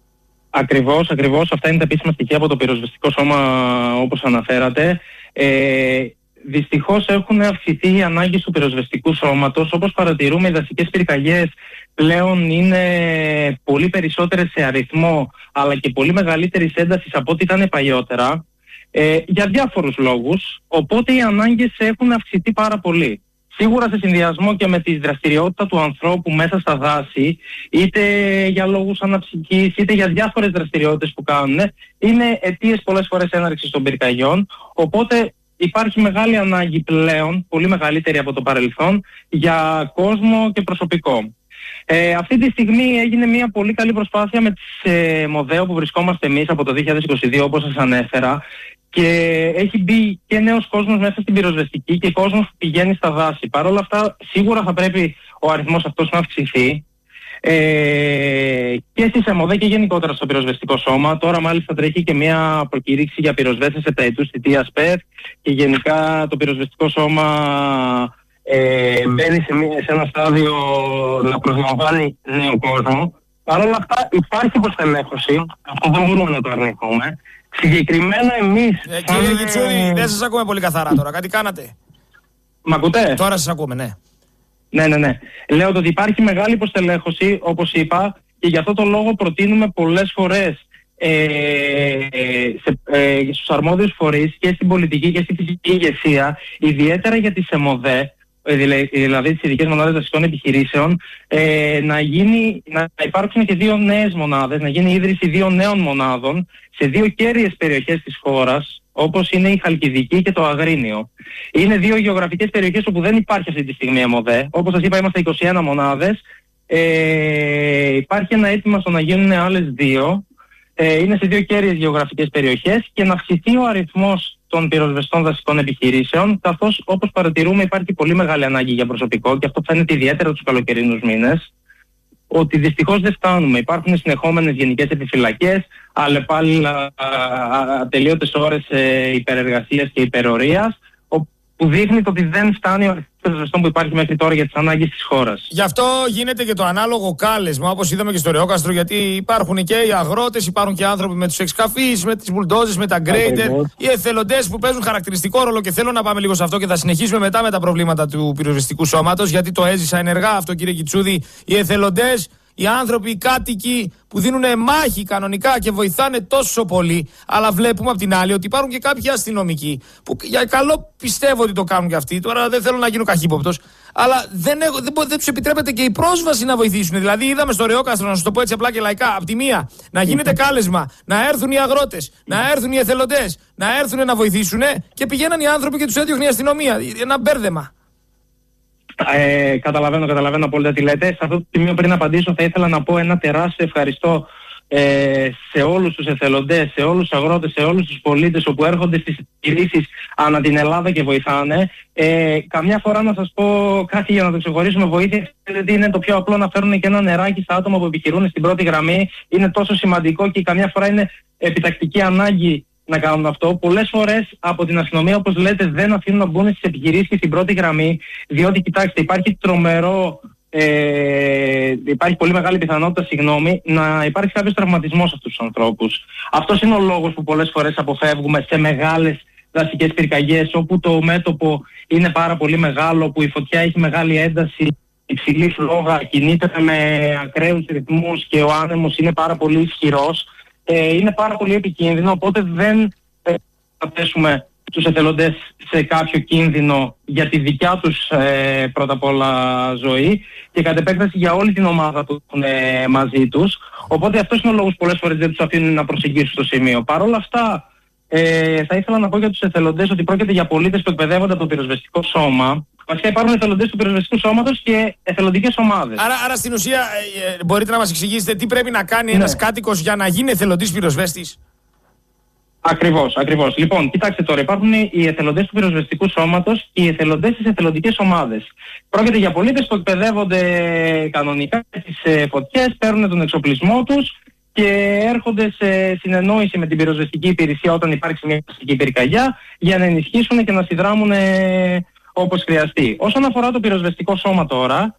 Ακριβώς, ακριβώς. Αυτά είναι τα επίσημα στοιχεία από το πυροσβεστικό σώμα, όπως αναφέρατε. Ε, Δυστυχώς έχουν αυξηθεί οι ανάγκες του πυροσβεστικού σώματος. Όπως παρατηρούμε, οι δασικές πυρκαγιές πλέον είναι πολύ περισσότερες σε αριθμό, αλλά και πολύ μεγαλύτερης έντασης από ό,τι ήταν παλιότερα, ε, για διάφορους λόγους. Οπότε οι ανάγκες έχουν αυξηθεί πάρα πολύ. Σίγουρα σε συνδυασμό και με τη δραστηριότητα του ανθρώπου μέσα στα δάση, είτε για λόγους αναψυκής, είτε για διάφορες δραστηριότητες που κάνουν, είναι αιτίες πολλές φορές έναρξης των πυρκαγιών. Οπότε υπάρχει μεγάλη ανάγκη πλέον, πολύ μεγαλύτερη από το παρελθόν, για κόσμο και προσωπικό. Ε, αυτή τη στιγμή έγινε μια πολύ καλή προσπάθεια με τις ε, ΜΟΔΕΟ που βρισκόμαστε εμείς από το δύο χιλιάδες είκοσι δύο, όπως σας ανέφερα, και έχει μπει και νέος κόσμος μέσα στην πυροσβεστική και κόσμος που πηγαίνει στα δάση. Παρ' όλα αυτά, σίγουρα θα πρέπει ο αριθμός αυτός να αυξηθεί. Ε, και στις ΕΜΟΔΕ και γενικότερα στο πυροσβεστικό σώμα. Τώρα μάλιστα τρέχει και μια προκήρυξη για πυροσβέστες επταετούς θητείας ΠΕΘ και γενικά το πυροσβεστικό σώμα ε, μπαίνει σε, μια, σε ένα στάδιο να προσλαμβάνει νέο κόσμο. Παρ' όλα αυτά υπάρχει υποστελέχωση, αυτό δεν μπορούμε να το αρνηθούμε. Συγκεκριμένα εμείς... Ε, κύριε σαν... Γιτσούρη, δεν σας ακούμε πολύ καθαρά τώρα, κάτι κάνατε. Μ' ακούτε? Τώρα σας ακούμε, ναι. Ναι, ναι, ναι. Λέω ότι υπάρχει μεγάλη υποστελέχωση, όπως είπα, και γι' αυτό το λόγο προτείνουμε πολλές φορές ε, σε, ε, στους αρμόδιους φορείς και στην πολιτική και στην φυσική ηγεσία, ιδιαίτερα για τις ΕΜΟΔΕ, δηλαδή τις ειδικές μονάδες δασικών επιχειρήσεων, ε, να, γίνει, να υπάρξουν και δύο νέες μονάδες, να γίνει η ίδρυση δύο νέων μονάδων σε δύο κέρυες περιοχές της χώρας, όπως είναι η Χαλκιδική και το Αγρίνιο. Είναι δύο γεωγραφικές περιοχές όπου δεν υπάρχει αυτή τη στιγμή ΕΜΟΔΕ. Όπως σας είπα, είμαστε είκοσι ένα μονάδες. Ε, υπάρχει ένα αίτημα στο να γίνουν άλλες δύο. Ε, είναι σε δύο κέρυες γεωγραφικές περιοχές και να αυξηθεί ο αριθμός των πυροσβεστών δασικών επιχειρήσεων, καθώς όπως παρατηρούμε υπάρχει πολύ μεγάλη ανάγκη για προσωπικό και αυτό φαίνεται ιδιαίτερα τους καλοκαιρινούς μήνες, ότι δυστυχώς δεν φτάνουμε. Υπάρχουν συνεχόμενες γενικές επιφυλακές, αλλεπάλληλα ατελείωτες ώρες ε, υπερεργασίας και υπερορίας, που δείχνει το ότι δεν φτάνει ο αριθμός πυροσβεστών που υπάρχει μέχρι τώρα για τις ανάγκες της χώρας. Γι' αυτό γίνεται και το ανάλογο κάλεσμα, όπως είδαμε και στο Ρεόκαστρο, γιατί υπάρχουν και οι αγρότες, υπάρχουν και άνθρωποι με τους εξκαφείς, με τις μπουλντόζες, με τα γκρέιντερ, οι εθελοντές που παίζουν χαρακτηριστικό ρόλο, και θέλω να πάμε λίγο σε αυτό και θα συνεχίσουμε μετά με τα προβλήματα του πυροσβεστικού σώματος, γιατί το έζησα ενεργά αυτό, κύριε Γιτσούδη. Οι εθελοντές, οι άνθρωποι, οι κάτοικοι που δίνουν μάχη κανονικά και βοηθάνε τόσο πολύ, αλλά βλέπουμε απ' την άλλη ότι υπάρχουν και κάποιοι αστυνομικοί που για καλό πιστεύω ότι το κάνουν και αυτοί. Τώρα δεν θέλω να γίνω καχύποπτος, αλλά δεν, έχω, δεν, δεν τους επιτρέπεται και η πρόσβαση να βοηθήσουν. Δηλαδή, είδαμε στο Ρεόκαστρο, να σας το πω έτσι απλά και λαϊκά, απ' τη μία να γίνεται κάλεσμα, να έρθουν οι αγρότες, να έρθουν οι εθελοντές, να έρθουν να βοηθήσουν, και πηγαίναν οι άνθρωποι και τους έδιωχνε η αστυνομία. Ένα μπέρδεμα. Ε, καταλαβαίνω, καταλαβαίνω απόλυτα τι λέτε. Σε αυτό το σημείο, πριν απαντήσω, θα ήθελα να πω ένα τεράστιο ευχαριστώ ε, σε όλους τους εθελοντές, σε όλους τους αγρότες, σε όλους τους πολίτες όπου έρχονται στις επιχειρήσεις ανά την Ελλάδα και βοηθάνε. Ε, καμιά φορά να σας πω κάτι για να το ξεχωρίσουμε, βοήθεια, γιατί είναι το πιο απλό να φέρουν και ένα νεράκι στα άτομα που επιχειρούν στην πρώτη γραμμή. Είναι τόσο σημαντικό και καμιά φορά είναι επιτακτική ανάγκη να κάνουν αυτό. Πολλές φορές από την αστυνομία, όπως λέτε, δεν αφήνουν να μπουν στις επιχειρήσεις και στην πρώτη γραμμή, διότι κοιτάξτε, υπάρχει τρομερό, ε, υπάρχει πολύ μεγάλη πιθανότητα, συγγνώμη, να υπάρξει κάποιος τραυματισμός σε αυτούς τους ανθρώπους. Αυτός είναι ο λόγος που πολλές φορές αποφεύγουμε σε μεγάλες δασικές πυρκαγιές, όπου το μέτωπο είναι πάρα πολύ μεγάλο, που η φωτιά έχει μεγάλη ένταση, υψηλή φλόγα, κινείται με ακραίους ρυθμούς και ο άνεμος είναι πάρα πολύ ισχυρός. Ε, είναι πάρα πολύ επικίνδυνο, οπότε δεν ε, θα θέσουμε τους εθελοντές σε κάποιο κίνδυνο για τη δικιά τους ε, πρώτα απ' όλα ζωή και κατ' επέκταση για όλη την ομάδα που έχουν ε, μαζί τους. Οπότε αυτός είναι ο λόγος που πολλές φορές δεν τους αφήνουν να προσεγγίσουν στο σημείο. Παρ' όλα αυτά, ε, θα ήθελα να πω για τους εθελοντές ότι πρόκειται για πολίτες που εκπαιδεύονται από το πυροσβεστικό σώμα. Βασικά υπάρχουν εθελοντές του πυροσβεστικού σώματος και εθελοντικές ομάδες. Άρα, άρα στην ουσία ε, μπορείτε να μας εξηγήσετε τι πρέπει να κάνει ναι. ένας κάτοικος για να γίνει εθελοντής πυροσβέστης. Ακριβώς, ακριβώς. Λοιπόν, κοιτάξτε τώρα, υπάρχουν οι εθελοντές του πυροσβεστικού σώματος και οι εθελοντές στις εθελοντικές ομάδες. Πρόκειται για πολίτες που εκπαιδεύονται κανονικά στις ε, φωτιές, παίρνουν τον εξοπλισμό τους και έρχονται σε συνεννόηση με την πυροσβεστική υπηρεσία όταν υπάρξει μια πυροσβεστική πυρκαγιά για να ενισχύσουν και να συνδράμουν ε, όπως χρειαστεί. Όσον αφορά το πυροσβεστικό σώμα τώρα,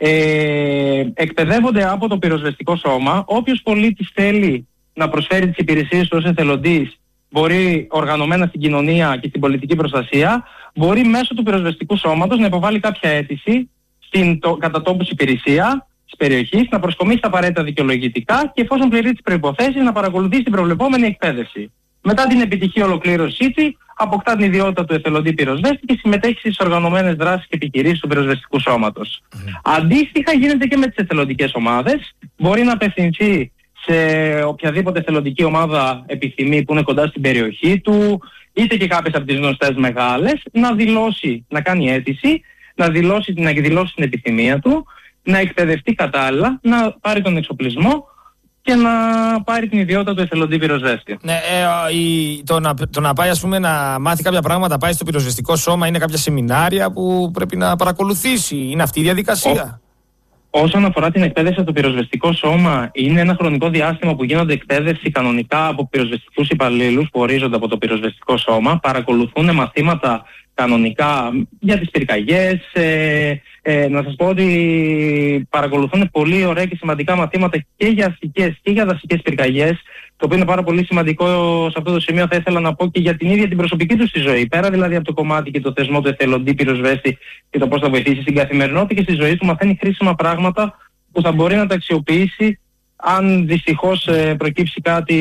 ε, εκπαιδεύονται από το πυροσβεστικό σώμα. Όποιος πολίτης θέλει να προσφέρει τις υπηρεσίες του ως εθελοντής, μπορεί οργανωμένα στην κοινωνία και στην πολιτική προστασία, μπορεί μέσω του πυροσβεστικού σώματος να υποβάλει κάποια αίτηση στην το, κατατόπους υπηρεσία της περιοχής, να προσκομίσει τα απαραίτητα δικαιολογητικά και εφόσον πληρεί τις προϋποθέσεις να παρακολουθεί την προβλεπόμενη εκπαίδευση. Μετά την επιτυχή ολοκλήρωσή της, αποκτά την ιδιότητα του εθελοντή πυροσβέστη και συμμετέχει στις οργανωμένες δράσεις και επιχειρήσεις του πυροσβεστικού σώματος. Mm. Αντίστοιχα γίνεται και με τις εθελοντικές ομάδες. Μπορεί να απευθυνθεί σε οποιαδήποτε εθελοντική ομάδα επιθυμεί που είναι κοντά στην περιοχή του, είτε και κάποιες από τις γνωστές μεγάλες, να δηλώσει, να κάνει αίτηση, να δηλώσει, να εκδηλώσει την επιθυμία του, να εκπαιδευτεί κατάλληλα, να πάρει τον εξοπλισμό και να πάρει την ιδιότητα του εθελοντή πυροσβέστη. Ναι, ε, η, το, να, το να πάει ας πούμε να μάθει κάποια πράγματα, πάει στο πυροσβεστικό σώμα, είναι κάποια σεμινάρια που πρέπει να παρακολουθήσει, είναι αυτή η διαδικασία. Ό, όσον αφορά την εκπαίδευση από το πυροσβεστικό σώμα, είναι ένα χρονικό διάστημα που γίνονται εκπαίδευση κανονικά από πυροσβεστικούς υπαλλήλους που ορίζονται από το πυροσβεστικό σώμα, παρακολουθούν μαθήματα κανονικά για τις πυρκαγιές. Ε, ε, να σας πω ότι παρακολουθούν πολύ ωραία και σημαντικά μαθήματα και για αστικές και για δασικές πυρκαγιές, το οποίο είναι πάρα πολύ σημαντικό. Σε αυτό το σημείο θα ήθελα να πω και για την ίδια την προσωπική του στη ζωή. Πέρα δηλαδή από το κομμάτι και το θεσμό του εθελοντή πυροσβέστη και το πώς θα βοηθήσει στην καθημερινότητα και στη ζωή του, μαθαίνει χρήσιμα πράγματα που θα μπορεί να τα αξιοποιήσει αν δυστυχώς ε, προκύψει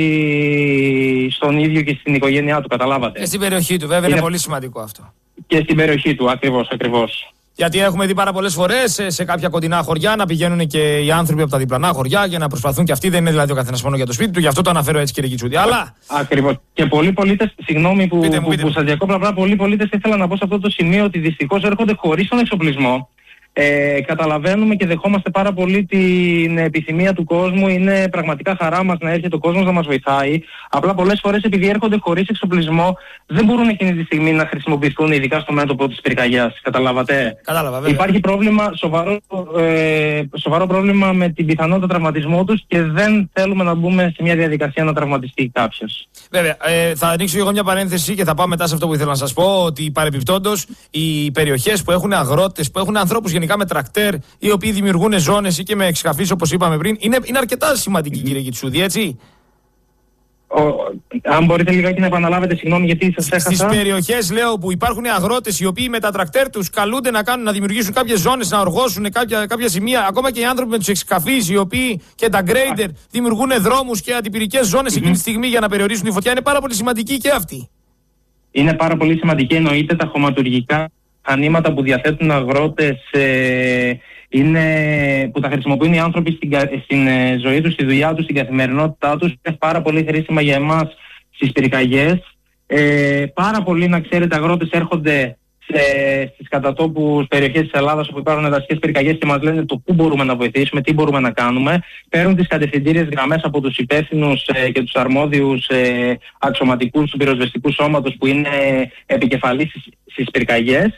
κάτι στον ίδιο και στην οικογένειά του, καταλάβατε. Και στην περιοχή του, βέβαια, είναι, είναι πολύ σημαντικό αυτό. Και στην περιοχή του, ακριβώς, ακριβώς. Γιατί έχουμε δει πάρα πολλές φορές σε, σε κάποια κοντινά χωριά να πηγαίνουν και οι άνθρωποι από τα διπλανά χωριά για να προσπαθούν και αυτοί. Δεν είναι δηλαδή ο καθένας μόνο για το σπίτι του, γι' αυτό το αναφέρω έτσι, κύριε Κιτσούδη. Αλλά... Ακριβώς. Και πολλοί πολίτες, συγγνώμη που, πείτε μου, πείτε που, που σας διακόπτω, απλά πολλοί πολίτες ήθελα να πω σε αυτό το σημείο ότι δυστυχώς έρχονται χωρίς τον εξοπλισμό. Ε, καταλαβαίνουμε και δεχόμαστε πάρα πολύ την επιθυμία του κόσμου. Είναι πραγματικά χαρά μας να έρχεται ο κόσμος να μας βοηθάει. Απλά πολλές φορές επειδή έρχονται χωρίς εξοπλισμό δεν μπορούν εκείνη τη στιγμή να χρησιμοποιηθούν, ειδικά στο μέτωπο της πυρκαγιάς. Καταλάβατε. Κατάλαβα, βέβαια. Υπάρχει πρόβλημα, σοβαρό, ε, σοβαρό πρόβλημα με την πιθανότητα τραυματισμού τους και δεν θέλουμε να μπούμε σε μια διαδικασία να τραυματιστεί κάποιος. Βέβαια. Ε, θα ανοίξω εγώ μια παρένθεση και θα πάω μετά σε αυτό που ήθελα να σας πω. Ότι παρεπιπτόντως οι περιοχές που έχουν αγρότες, που έχουν ανθρώπους γενικά με τρακτέρ, οι οποίοι δημιουργούν ζώνες ή και με εξκαφείς, όπως είπαμε πριν, είναι, είναι αρκετά σημαντική, κύριε Κιτσούδη, έτσι. Ο, αν μπορείτε λιγάκι να επαναλάβετε, συγγνώμη γιατί σας έχασα. Στις περιοχές, λέω, που υπάρχουν αγρότες οι οποίοι με τα τρακτέρ τους καλούνται να, κάνουν, να δημιουργήσουν κάποιες ζώνες, να οργώσουν κάποια, κάποια σημεία, ακόμα και οι άνθρωποι με τους εξκαφείς, οι οποίοι και τα γκρέιντερ δημιουργούν δρόμους και αντιπυρικές ζώνες mm-hmm. εκείνη τη στιγμή για να περιορίσουν τη φωτιά, είναι πάρα πολύ σημαντική και αυτή. Είναι πάρα πολύ σημαντική, εννοείται τα χωματουργικά μηχανήματα που διαθέτουν αγρότες ε, είναι, που τα χρησιμοποιούν οι άνθρωποι στην, στην ε, ζωή τους, στη δουλειά τους, στην καθημερινότητά τους. Είναι πάρα πολύ χρήσιμα για εμάς στις πυρκαγιές. Ε, πάρα πολλοί, να ξέρετε, αγρότες έρχονται σε, στις κατατόπους περιοχές της Ελλάδας όπου υπάρχουν δασικές πυρκαγιές και μας λένε το πού μπορούμε να βοηθήσουμε, τι μπορούμε να κάνουμε. Παίρνουν τις κατευθυντήριες γραμμές από τους υπεύθυνους ε, και τους αρμόδιους ε, αξιωματικούς του πυροσβεστικού σώματος που είναι επικεφαλής στις, στις πυρκαγιές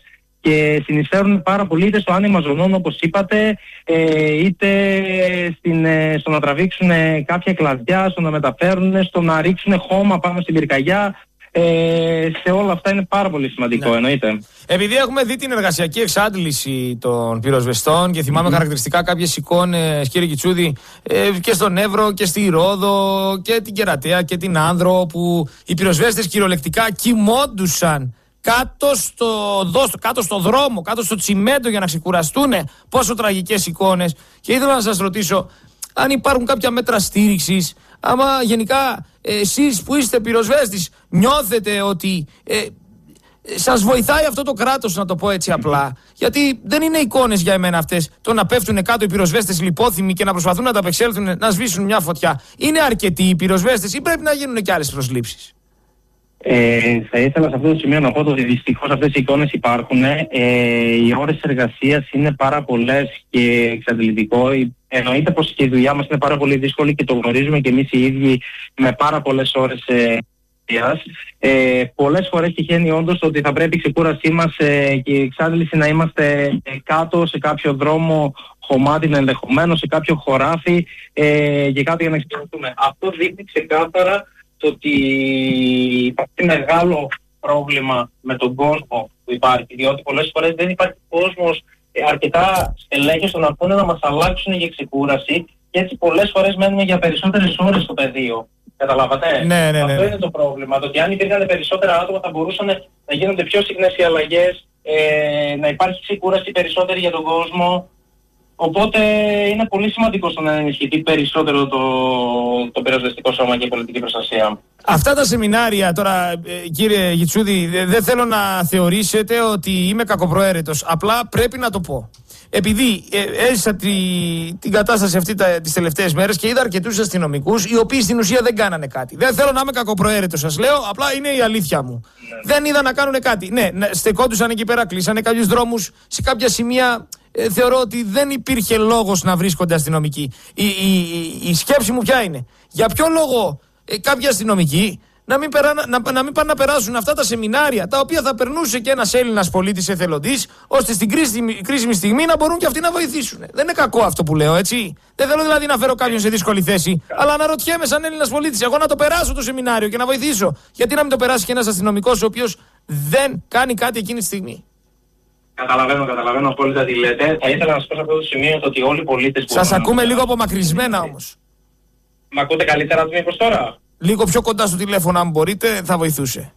και συνεισφέρουν πάρα πολύ είτε στο άνοιγμα ζωνών όπως είπατε, ε, είτε στην, ε, στο να τραβήξουν κάποια κλαδιά, στο να μεταφέρουν, στο να ρίξουν χώμα πάνω στην πυρκαγιά. Ε, σε όλα αυτά είναι πάρα πολύ σημαντικό, ναι. Εννοείται. Επειδή έχουμε δει την εργασιακή εξάντληση των πυροσβεστών και θυμάμαι mm. χαρακτηριστικά κάποιες εικόνες, κύριε Κιτσούδη, ε, και στον Εύρο και στη Ρόδο και την Κερατέα και την Άνδρο, που οι πυροσβέστες κυριολεκτικά κοιμόντουσαν κάτω στο, δώστο, κάτω στο δρόμο, κάτω στο τσιμέντο για να ξεκουραστούν. Πόσο τραγικές εικόνες. Και ήθελα να σας ρωτήσω αν υπάρχουν κάποια μέτρα στήριξης, άμα γενικά εσείς που είστε πυροσβέστης νιώθετε ότι ε, σας βοηθάει αυτό το κράτος, να το πω έτσι απλά. Γιατί δεν είναι εικόνες για εμένα αυτές, το να πέφτουν κάτω οι πυροσβέστες λιπόθυμοι και να προσπαθούν να τα απεξέλθουν, να σβήσουν μια φωτιά. Είναι αρκετοί οι πυροσβέστες ή πρέπει να γίνουν και άλλες προσλήψεις? Ε, θα ήθελα σε αυτό το σημείο να πω ότι δυστυχώς αυτές οι εικόνες υπάρχουν. Ε, οι ώρες εργασίας είναι πάρα πολλές και εξαντλητικό. Εννοείται πως και η δουλειά μας είναι πάρα πολύ δύσκολη και το γνωρίζουμε και εμείς οι ίδιοι με πάρα πολλές ώρες ε, ε, πολλές φορές τυχαίνει όντως ότι θα πρέπει η ξεκούρασή μας ε, και η εξάντληση να είμαστε ε, κάτω σε κάποιο δρόμο χωμάτι, ενδεχομένως σε κάποιο χωράφι ε, και κάτω για να εξυπηρετούμε. Αυτό δείχνει ξεκάθαρα το ότι υπάρχει μεγάλο πρόβλημα με τον κόσμο που υπάρχει, διότι πολλές φορές δεν υπάρχει κόσμος αρκετά στελέχη στο να πούνε να μας αλλάξουν για ξεκούραση και έτσι πολλές φορές μένουμε για περισσότερες ώρες στο πεδίο. Καταλάβατε? Ναι, ναι, ναι. Αυτό είναι το πρόβλημα. Το ότι αν υπήρχαν περισσότερα άτομα θα μπορούσαν να γίνονται πιο συχνές οι αλλαγές, ε, να υπάρχει ξεκούραση περισσότερη για τον κόσμο. Οπότε είναι πολύ σημαντικό στο να ενισχυθεί περισσότερο το, το πυροσβεστικό σώμα και η πολιτική προστασία. Αυτά τα σεμινάρια τώρα, κύριε Γιτσούδη, δεν θέλω να θεωρήσετε ότι είμαι κακοπροαίρετος. Απλά πρέπει να το πω. Επειδή ε, έζησα τη, την κατάσταση αυτή τα, τις τελευταίες μέρες και είδα αρκετούς αστυνομικούς οι οποίοι στην ουσία δεν κάνανε κάτι. Δεν θέλω να είμαι κακοπροαίρετος, σας λέω, απλά είναι η αλήθεια μου. Ναι. Δεν είδα να κάνουν κάτι. Ναι, στεκόντουσαν εκεί πέρα, κλείσανε κάποιους δρόμους, σε κάποια σημεία. Ε, θεωρώ ότι δεν υπήρχε λόγος να βρίσκονται αστυνομικοί. Η, η, η, η σκέψη μου ποια είναι? Για ποιο λόγο ε, κάποιοι αστυνομικοί να μην, περά, να, να μην πάνε να περάσουν αυτά τα σεμινάρια, τα οποία θα περνούσε και ένας Έλληνας πολίτης εθελοντής, ώστε στην κρίσιμη, κρίσιμη στιγμή να μπορούν και αυτοί να βοηθήσουν. Δεν είναι κακό αυτό που λέω, έτσι. Δεν θέλω δηλαδή να φέρω κάποιον σε δύσκολη θέση, αλλά αναρωτιέμαι σαν Έλληνας πολίτης, εγώ να το περάσω το σεμινάριο και να βοηθήσω. Γιατί να μην το περάσει και ένας αστυνομικός ο οποίος δεν κάνει κάτι εκείνη τη στιγμή? Καταλαβαίνω, καταλαβαίνω απόλυτα τι λέτε. Θα ήθελα να σας πω σε αυτό το σημείο ότι όλοι οι πολίτες... Σας ακούμε λίγο απομακρυσμένα όμως. Μ' ακούτε καλύτερα μήπως τώρα? Λίγο πιο κοντά στο τηλέφωνο αν μπορείτε, θα βοηθούσε.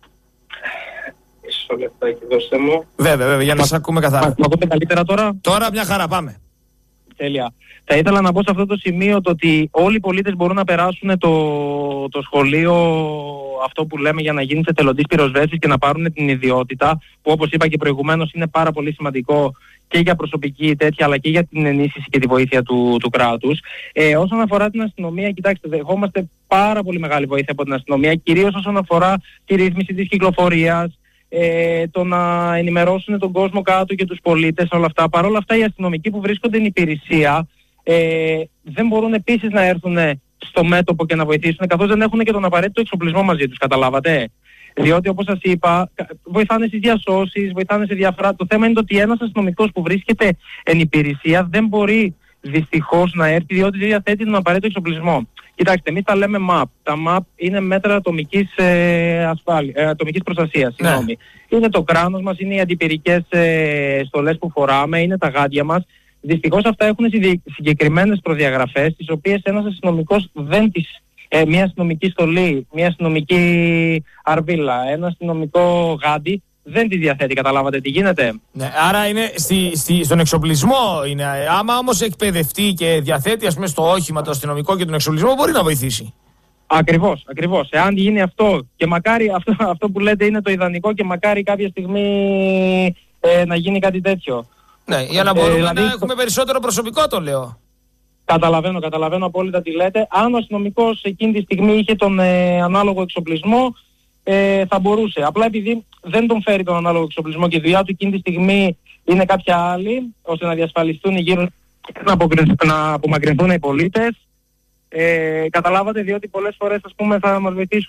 Μισό λεπτάκι, δώστε μου. Βέβαια, βέβαια, για να σας ακούμε καθαρά. Μ' ακούτε καλύτερα τώρα? Τώρα μια χαρά, πάμε. Τέλεια. Θα ήθελα να πω σε αυτό το σημείο το ότι όλοι οι πολίτες μπορούν να περάσουν το, το σχολείο αυτό που λέμε για να γίνουν εθελοντής πυροσβέστης και να πάρουν την ιδιότητα, που όπως είπα και προηγουμένως είναι πάρα πολύ σημαντικό και για προσωπική τέτοια αλλά και για την ενίσχυση και τη βοήθεια του, του κράτους. Ε, όσον αφορά την αστυνομία, κοιτάξτε, δεχόμαστε πάρα πολύ μεγάλη βοήθεια από την αστυνομία, κυρίως όσον αφορά τη ρύθμιση της κυκλοφορίας, ε, το να ενημερώσουν τον κόσμο κάτω και τους πολίτες, όλα αυτά. Παρ' όλα αυτά οι αστυνομικοί που βρίσκονται στην υπηρεσία ε, δεν μπορούν επίσης να έρθουν στο μέτωπο και να βοηθήσουν, καθώς δεν έχουν και τον απαραίτητο εξοπλισμό μαζί τους, καταλάβατε. Διότι όπως σας είπα, βοηθάνε στις διασώσεις, βοηθάνε σε διάφορα. Το θέμα είναι ότι ένας αστυνομικός που βρίσκεται εν υπηρεσία δεν μπορεί δυστυχώς να έρθει, διότι δεν διαθέτει τον απαραίτητο εξοπλισμό. Κοιτάξτε, εμείς τα λέμε μαπ. Τα μαπ είναι μέτρα ατομικής, ε, ασφάλει, ε, ατομικής προστασίας. Ναι. Συγγνώμη. Είναι το κράνος μας, είναι οι αντιπυρικές ε, στολές που φοράμε, είναι τα γάντια μας. Δυστυχώς αυτά έχουν συγκεκριμένες προδιαγραφές, τις οποίες ένας αστυνομικός δεν τις... Ε, μια αστυνομική στολή, μια αστυνομική αρβίλα, ένα αστυνομικό γάντι δεν τη διαθέτει, καταλάβατε τι γίνεται. Ναι, άρα είναι στη, στη, στον εξοπλισμό είναι. Άμα όμως εκπαιδευτεί και διαθέτει ας πούμε στο όχημα το αστυνομικό και τον εξοπλισμό, μπορεί να βοηθήσει. Ακριβώς, ακριβώς. Εάν γίνει αυτό και μακάρι αυτό, αυτό που λέτε είναι το ιδανικό και μακάρι κάποια στιγμή ε, να γίνει κάτι τέτοιο. Ναι, για να μπορούμε ε, δηλαδή, να έχουμε περισσότερο προσωπικό, το λέω. Καταλαβαίνω, καταλαβαίνω απόλυτα τι λέτε. Αν ο αστυνομικός εκείνη τη στιγμή είχε τον ε, ανάλογο εξοπλισμό, ε, θα μπορούσε. Απλά επειδή δεν τον φέρει τον ανάλογο εξοπλισμό και η δουλειά του εκείνη τη στιγμή είναι κάποια άλλη, ώστε να διασφαλιστούν γύρω να, να απομακρυνθούν οι πολίτες, ε, καταλάβατε, διότι πολλές φορές ας πούμε θα μας βοηθήσουν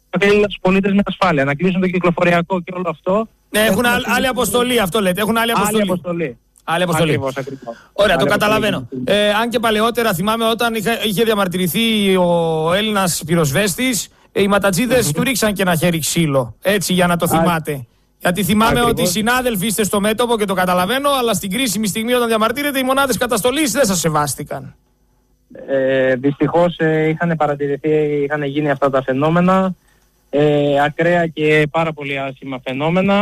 θέλει τους πολίτες με ασφάλεια, να κλείσουν το κυκλοφοριακό και όλο αυτό. Ναι, έχουν άλλη, άλλη αποστολή, αυτό λέτε. Έχουν άλλη αποστολή. Άλλη αποστολή. Άλλη αποστολή. Ακριβώς, ακριβώς. Ωραία, άλλη το καταλαβαίνω. Ε, αν και παλαιότερα θυμάμαι όταν είχε, είχε διαμαρτυρηθεί ο Έλληνας πυροσβέστης, οι ματατζίδες mm-hmm. του ρίξαν και ένα χέρι ξύλο. Έτσι, για να το θυμάται. Α, Γιατί θυμάμαι ακριβώς. ότι οι συνάδελφοι είστε στο μέτωπο και το καταλαβαίνω, αλλά στην κρίσιμη στιγμή όταν διαμαρτύρετε οι μονάδες καταστολής δεν σας σεβάστηκαν. Ε, δυστυχώς ε, είχαν παρατηρηθεί, είχαν γίνει αυτά τα φαινόμενα, ε, ακραία και πάρα πολύ άσχημα φαινόμενα.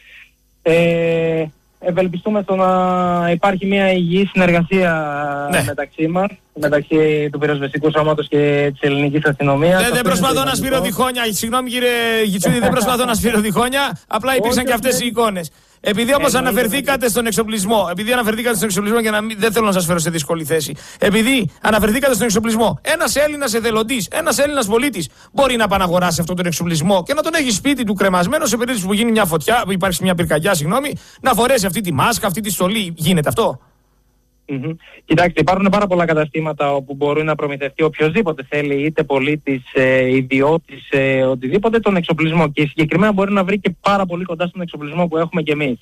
Ε, ευελπιστούμε στο να υπάρχει μια υγιή συνεργασία ναι. μεταξύ μας, μεταξύ του πυροσβεστικού σώματος και της ελληνικής αστυνομίας. Δεν, δεν προσπαθώ να σπείρω διχόνια, συγγνώμη κύριε Γιτσούδη, δεν προσπαθώ να σπείρω διχόνια, απλά υπήρξαν και αυτές οι εικόνες. Επειδή όμως ε, αναφερθήκατε στον εξοπλισμό, επειδή αναφερθήκατε στον εξοπλισμό και να μην, δεν θέλω να σας φέρω σε δύσκολη θέση, επειδή αναφερθήκατε στον εξοπλισμό, ένας Έλληνας εθελοντής, ένας Έλληνας πολίτης μπορεί να πάει να αγοράσει αυτόν τον εξοπλισμό και να τον έχει σπίτι του κρεμασμένο σε περίπτωση που γίνει μια φωτιά, που υπάρξει μια πυρκαγιά, συγγνώμη, να φορέσει αυτή τη μάσκα, αυτή τη στολή. Γίνεται αυτό? Mm-hmm. Κοιτάξτε, υπάρχουν πάρα πολλά καταστήματα όπου μπορεί να προμηθευτεί οποιοδήποτε θέλει, είτε πολίτης, ε, ιδιώτης, ε, οτιδήποτε, τον εξοπλισμό. Και συγκεκριμένα μπορεί να βρει και πάρα πολύ κοντά στον εξοπλισμό που έχουμε κι εμείς.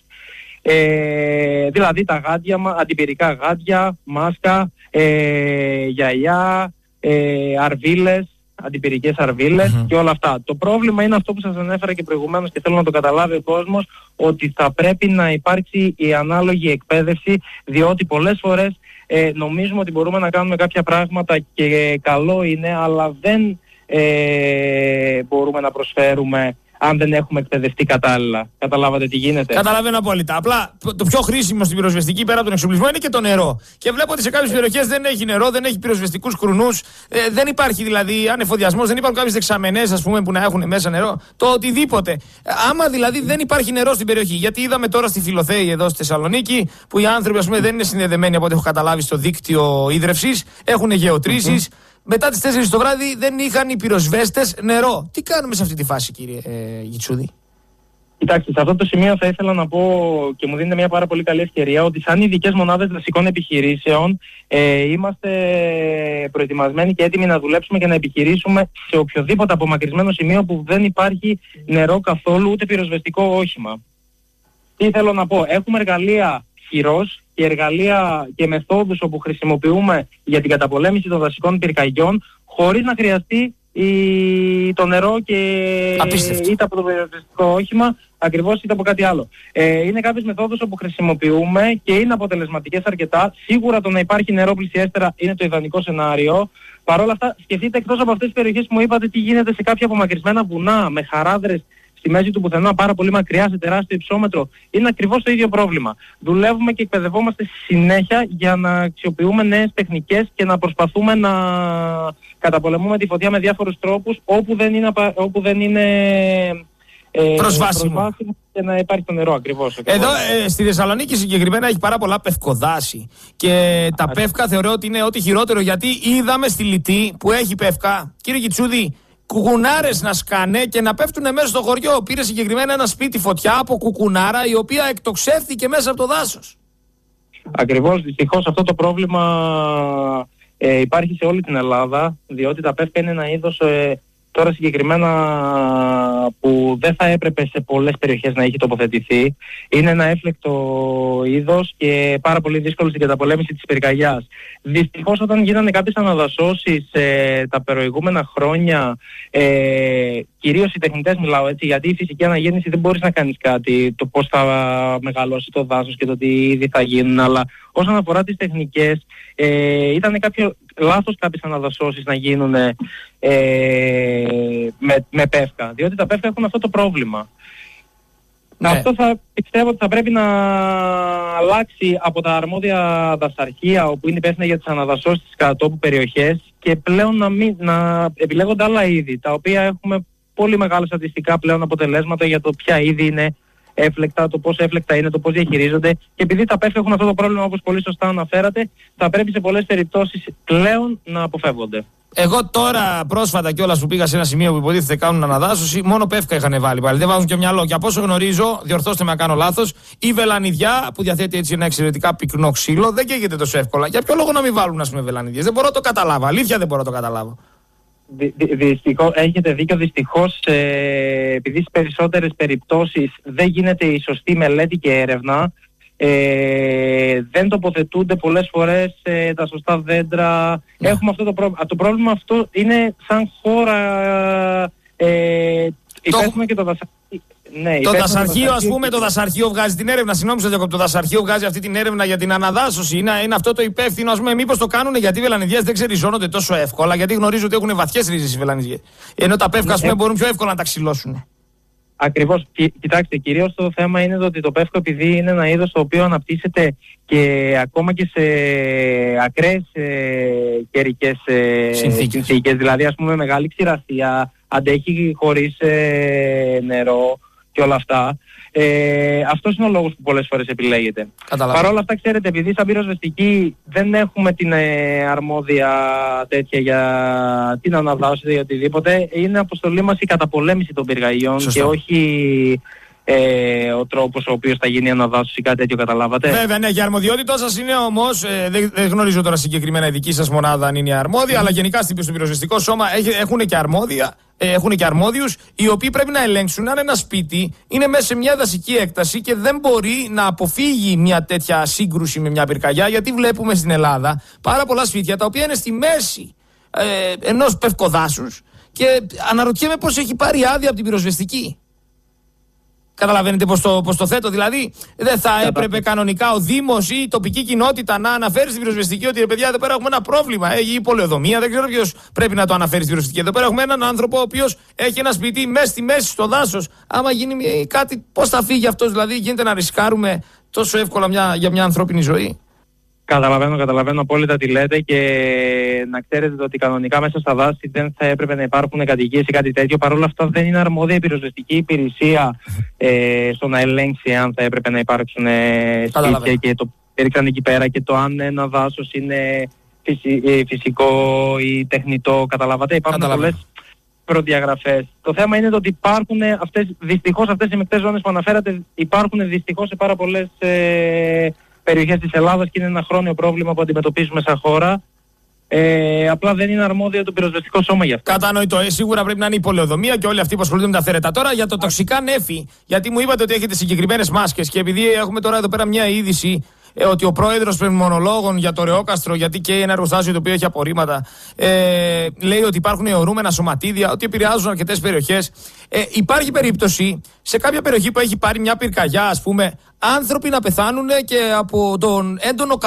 Ε, δηλαδή τα γάντια, αντιπυρικά γάντια, μάσκα, ε, γυαλιά, ε, αρβίλες, αντιπυρικές αρβίλες mm-hmm. και όλα αυτά. Το πρόβλημα είναι αυτό που σας ανέφερα και προηγουμένως και θέλω να το καταλάβει ο κόσμος, ότι θα πρέπει να υπάρξει η ανάλογη εκπαίδευση, διότι πολλές φορές ε, νομίζουμε ότι μπορούμε να κάνουμε κάποια πράγματα και καλό είναι, αλλά δεν ε, μπορούμε να προσφέρουμε αν δεν έχουμε εκπαιδευτεί κατάλληλα. Καταλάβατε τι γίνεται? Καταλαβαίνω απόλυτα. Απλά το πιο χρήσιμο στην πυροσβεστική πέρα από τον εξοπλισμό είναι και το νερό. Και βλέπω ότι σε κάποιες περιοχές δεν έχει νερό, δεν έχει πυροσβεστικούς κρουνούς, ε, δεν υπάρχει δηλαδή ανεφοδιασμός, δεν υπάρχουν κάποιες δεξαμενές ας πούμε που να έχουν μέσα νερό. Το οτιδήποτε. Άμα δηλαδή δεν υπάρχει νερό στην περιοχή, γιατί είδαμε τώρα στη Φιλοθέη εδώ στη Θεσσαλονίκη που οι άνθρωποι ας πούμε δεν είναι συνδεδεμένοι από ό,τι έχω καταλάβει στο δίκτυο ίδρευσης, έχουν γεωτρήσεις. Mm-hmm. Μετά τις τέσσερις το βράδυ δεν είχαν οι πυροσβέστες νερό. Τι κάνουμε σε αυτή τη φάση, κύριε ε, Γιτσούδη? Κοιτάξτε, σε αυτό το σημείο θα ήθελα να πω και μου δίνετε μια πάρα πολύ καλή ευκαιρία ότι σαν ειδικές μονάδες δασικών επιχειρήσεων ε, είμαστε προετοιμασμένοι και έτοιμοι να δουλέψουμε και να επιχειρήσουμε σε οποιοδήποτε απομακρυσμένο σημείο που δεν υπάρχει νερό καθόλου, ούτε πυροσβεστικό όχημα. Τι θέλω να πω, έχουμε εργαλεία χειρός και εργαλεία και μεθόδους όπου χρησιμοποιούμε για την καταπολέμηση των δασικών πυρκαγιών χωρίς να χρειαστεί η... το νερό και απίστευτο. Είτε από το πυροσβεστικό όχημα ακριβώς είτε από κάτι άλλο. Ε, είναι κάποιες μεθόδους όπου χρησιμοποιούμε και είναι αποτελεσματικές αρκετά. Σίγουρα το να υπάρχει νερό πλησιέστερα είναι το ιδανικό σενάριο. Παρ' όλα αυτά σκεφτείτε εκτός από αυτές τις περιοχές που μου είπατε τι γίνεται σε κάποια απομακρυσμένα βουνά με χαράδρες στη μέση του πουθενά, πάρα πολύ μακριά, σε τεράστιο υψόμετρο. Είναι ακριβώς το ίδιο πρόβλημα. Δουλεύουμε και εκπαιδευόμαστε συνέχεια για να αξιοποιούμε νέες τεχνικές και να προσπαθούμε να καταπολεμούμε τη φωτιά με διάφορους τρόπους όπου δεν είναι, όπου δεν είναι ε, προσβάσιμο. προσβάσιμο και να υπάρχει το νερό ακριβώς. ακριβώς. Εδώ ε, στη Θεσσαλονίκη συγκεκριμένα έχει πάρα πολλά πευκοδάση και τα πεύκα θεωρώ ότι είναι ό,τι χειρότερο, γιατί είδαμε στη Λιτή που έχει πεύκα, κύριε Γιτσούδη, κουκουνάρες να σκάνε και να πέφτουν μέσα στο χωριό. Πήρε συγκεκριμένα ένα σπίτι φωτιά από κουκουνάρα η οποία εκτοξεύθηκε μέσα από το δάσος. Ακριβώς, δυστυχώς αυτό το πρόβλημα ε, υπάρχει σε όλη την Ελλάδα, διότι τα πεύκα είναι ένα είδος ε, τώρα συγκεκριμένα που δεν θα έπρεπε σε πολλές περιοχές να έχει τοποθετηθεί. Είναι ένα έφλεκτο είδος και πάρα πολύ δύσκολο στην καταπολέμηση της πυρκαγιάς. Δυστυχώς όταν γίνανε κάποιες αναδασώσεις ε, τα προηγούμενα χρόνια, ε, κυρίως οι τεχνητές μιλάω έτσι, γιατί η φυσική αναγέννηση δεν μπορείς να κάνεις κάτι, το πώς θα μεγαλώσει το δάσος και το τι είδη θα γίνουν, αλλά όσον αφορά τις τεχνικές, ε, ήταν κάποιο λάθος κάποιες αναδασώσεις να γίνουν ε, με, με πεύκα, διότι τα πεύκα έχουν αυτό το πρόβλημα. Ναι. Αυτό θα πιστεύω ότι θα πρέπει να αλλάξει από τα αρμόδια δασαρχεία όπου είναι υπεύθυνα για τις αναδασώσεις στις κατατόπου περιοχές και πλέον να, μην, να επιλέγονται άλλα είδη, τα οποία έχουμε πολύ μεγάλα στατιστικά πλέον αποτελέσματα για το ποια είδη είναι έφλεκτα, το πώς έφλεκτα είναι, το πώς διαχειρίζονται, και επειδή τα πεύκα έχουν αυτό το πρόβλημα όπως πολύ σωστά αναφέρατε, θα πρέπει σε πολλές περιπτώσεις πλέον να αποφεύγονται. Εγώ τώρα πρόσφατα κιόλας που πήγα σε ένα σημείο που υποτίθεται κάνουν αναδάσωση, μόνο πεύκα είχαν βάλει πάλι. Δεν βάζουν και μυαλό. Και από όσο γνωρίζω, διορθώστε με αν κάνω λάθος, η βελανιδιά που διαθέτει έτσι ένα εξαιρετικά πυκνό ξύλο δεν καίγεται τόσο εύκολα. Για ποιο λόγο να μην βάλουν, ας πούμε, βελανιδιές? Δεν μπορώ να το καταλάβω. Αλήθεια δεν μπορώ να το καταλάβω. Δυ, δυ, δυστυχώς, έχετε δίκιο, δυστυχώς, ε, επειδή στις περισσότερες περιπτώσεις δεν γίνεται η σωστή μελέτη και έρευνα, ε, δεν τοποθετούνται πολλές φορές ε, τα σωστά δέντρα. Ναι. Έχουμε αυτό το πρόβλημα. Το πρόβλημα αυτό είναι σαν χώρα, ε, υπέσουμε και το δασαρχείο. Ναι, το δασαρχείο, ας πούμε, το δασαρχείο βγάζει την έρευνα. Συγγνώμη σας διακόπτω. Το δασαρχείο βγάζει αυτή την έρευνα για την αναδάσωση. Είναι, είναι αυτό το υπεύθυνο, ας πούμε, μήπως το κάνουν γιατί οι βελανιδιές δεν ξεριζώνονται τόσο εύκολα, γιατί γνωρίζω ότι έχουν βαθιές ρίζες οι βελανιδιές. Ενώ τα πεύκα, ας πούμε, μπορούν πιο εύκολα να τα ξυλώσουν. Ακριβώς. Κι, κοιτάξτε, κυρίως το θέμα είναι ότι το πεύκο, επειδή είναι ένα είδος το οποίο αναπτύσσεται και ακόμα και σε ακραίες ε, καιρικές ε, συνθήκες, δηλαδή ας πούμε μεγάλη ξηρασία, αντέχει χωρίς ε, νερό και όλα αυτά. Ε, αυτός είναι ο λόγος που πολλές φορές επιλέγεται. Παρ' όλα αυτά, ξέρετε, επειδή σαν πυροσβεστικοί δεν έχουμε την ε, αρμόδια τέτοια για την αναδάσωση ή οτιδήποτε, είναι αποστολή μας η καταπολέμηση των πυρκαγιών. Σωστό. Και όχι ε, ο τρόπος ο οποίος θα γίνει η αναδάσωση ή κάτι τέτοιο, καταλάβατε. Βέβαια, ναι, για αρμοδιότητά σας είναι όμως, ε, δεν, δεν γνωρίζω τώρα συγκεκριμένα η δική σας μονάδα αν είναι αρμόδια, mm. αλλά γενικά στο πυροσβεστικό σώμα έχουν και αρμόδια. Έχουν και αρμόδιους οι οποίοι πρέπει να ελέγξουν αν ένα σπίτι είναι μέσα σε μια δασική έκταση και δεν μπορεί να αποφύγει μια τέτοια σύγκρουση με μια πυρκαγιά, γιατί βλέπουμε στην Ελλάδα πάρα πολλά σπίτια τα οποία είναι στη μέση ε, ενός πευκοδάσους και αναρωτιέμαι πώς έχει πάρει άδεια από την πυροσβεστική. Καταλαβαίνετε πώς το, πώς το θέτω? Δηλαδή, δεν θα έπρεπε κανονικά ο Δήμος ή η τοπική κοινότητα να αναφέρει στην πυροσβεστική ότι, παιδιά, εδώ πέρα έχουμε ένα πρόβλημα, ε, η πολεοδομία, δεν ξέρω ποιος πρέπει να το αναφέρει στην πυροσβεστική. Εδώ πέρα έχουμε έναν άνθρωπο ο οποίος έχει ένα σπίτι μέσα στη μέση στο δάσος. Άμα γίνει κάτι, πώς θα φύγει αυτός? Δηλαδή, γίνεται να ρισκάρουμε τόσο εύκολα μια, για μια ανθρώπινη ζωή? Καταλαβαίνω, καταλαβαίνω απόλυτα τι λέτε, και να ξέρετε ότι κανονικά μέσα στα δάση δεν θα έπρεπε να υπάρχουν κατοικίες ή κάτι τέτοιο. Παρ' όλα αυτά δεν είναι αρμόδια η πυροσβεστική υπηρεσία ε, στο να ελέγξει αν θα έπρεπε να υπάρξουν ε, σπίτια και το έριξαν εκεί πέρα, και το αν ένα δάσος είναι φυσι, ε, φυσικό ή τεχνητό. Καταλάβατε, υπάρχουν πολλές προδιαγραφές. Το θέμα είναι ότι υπάρχουν αυτές, δυστυχώς αυτές οι μεικτές ζώνες που αναφέρατε, υπάρχουν δυστυχώς σε πάρα πολλές ε, περιοχές της Ελλάδας, και είναι ένα χρόνιο πρόβλημα που αντιμετωπίζουμε σαν χώρα. Ε, απλά δεν είναι αρμόδιο το πυροσβεστικό σώμα γι' αυτό. Κατανοητό. Ε, σίγουρα πρέπει να είναι η πολεοδομία και όλοι αυτοί που ασχολούνται με τα θέρετα. Τώρα για το τοξικά νέφη, γιατί μου είπατε ότι έχετε συγκεκριμένες μάσκες, και επειδή έχουμε τώρα εδώ πέρα μια είδηση ε, ότι ο πρόεδρος πνευμονολόγων για το Ρεόκαστρο, γιατί και ένα εργοστάσιο το οποίο έχει απορρίμματα, ε, λέει ότι υπάρχουν αιωρούμενα σωματίδια, ότι επηρεάζουν αρκετές περιοχές. Ε, υπάρχει περίπτωση σε κάποια περιοχή που έχει πάρει μια πυρκαγιά, ας πούμε, άνθρωποι να πεθάνουν και από τον έντονο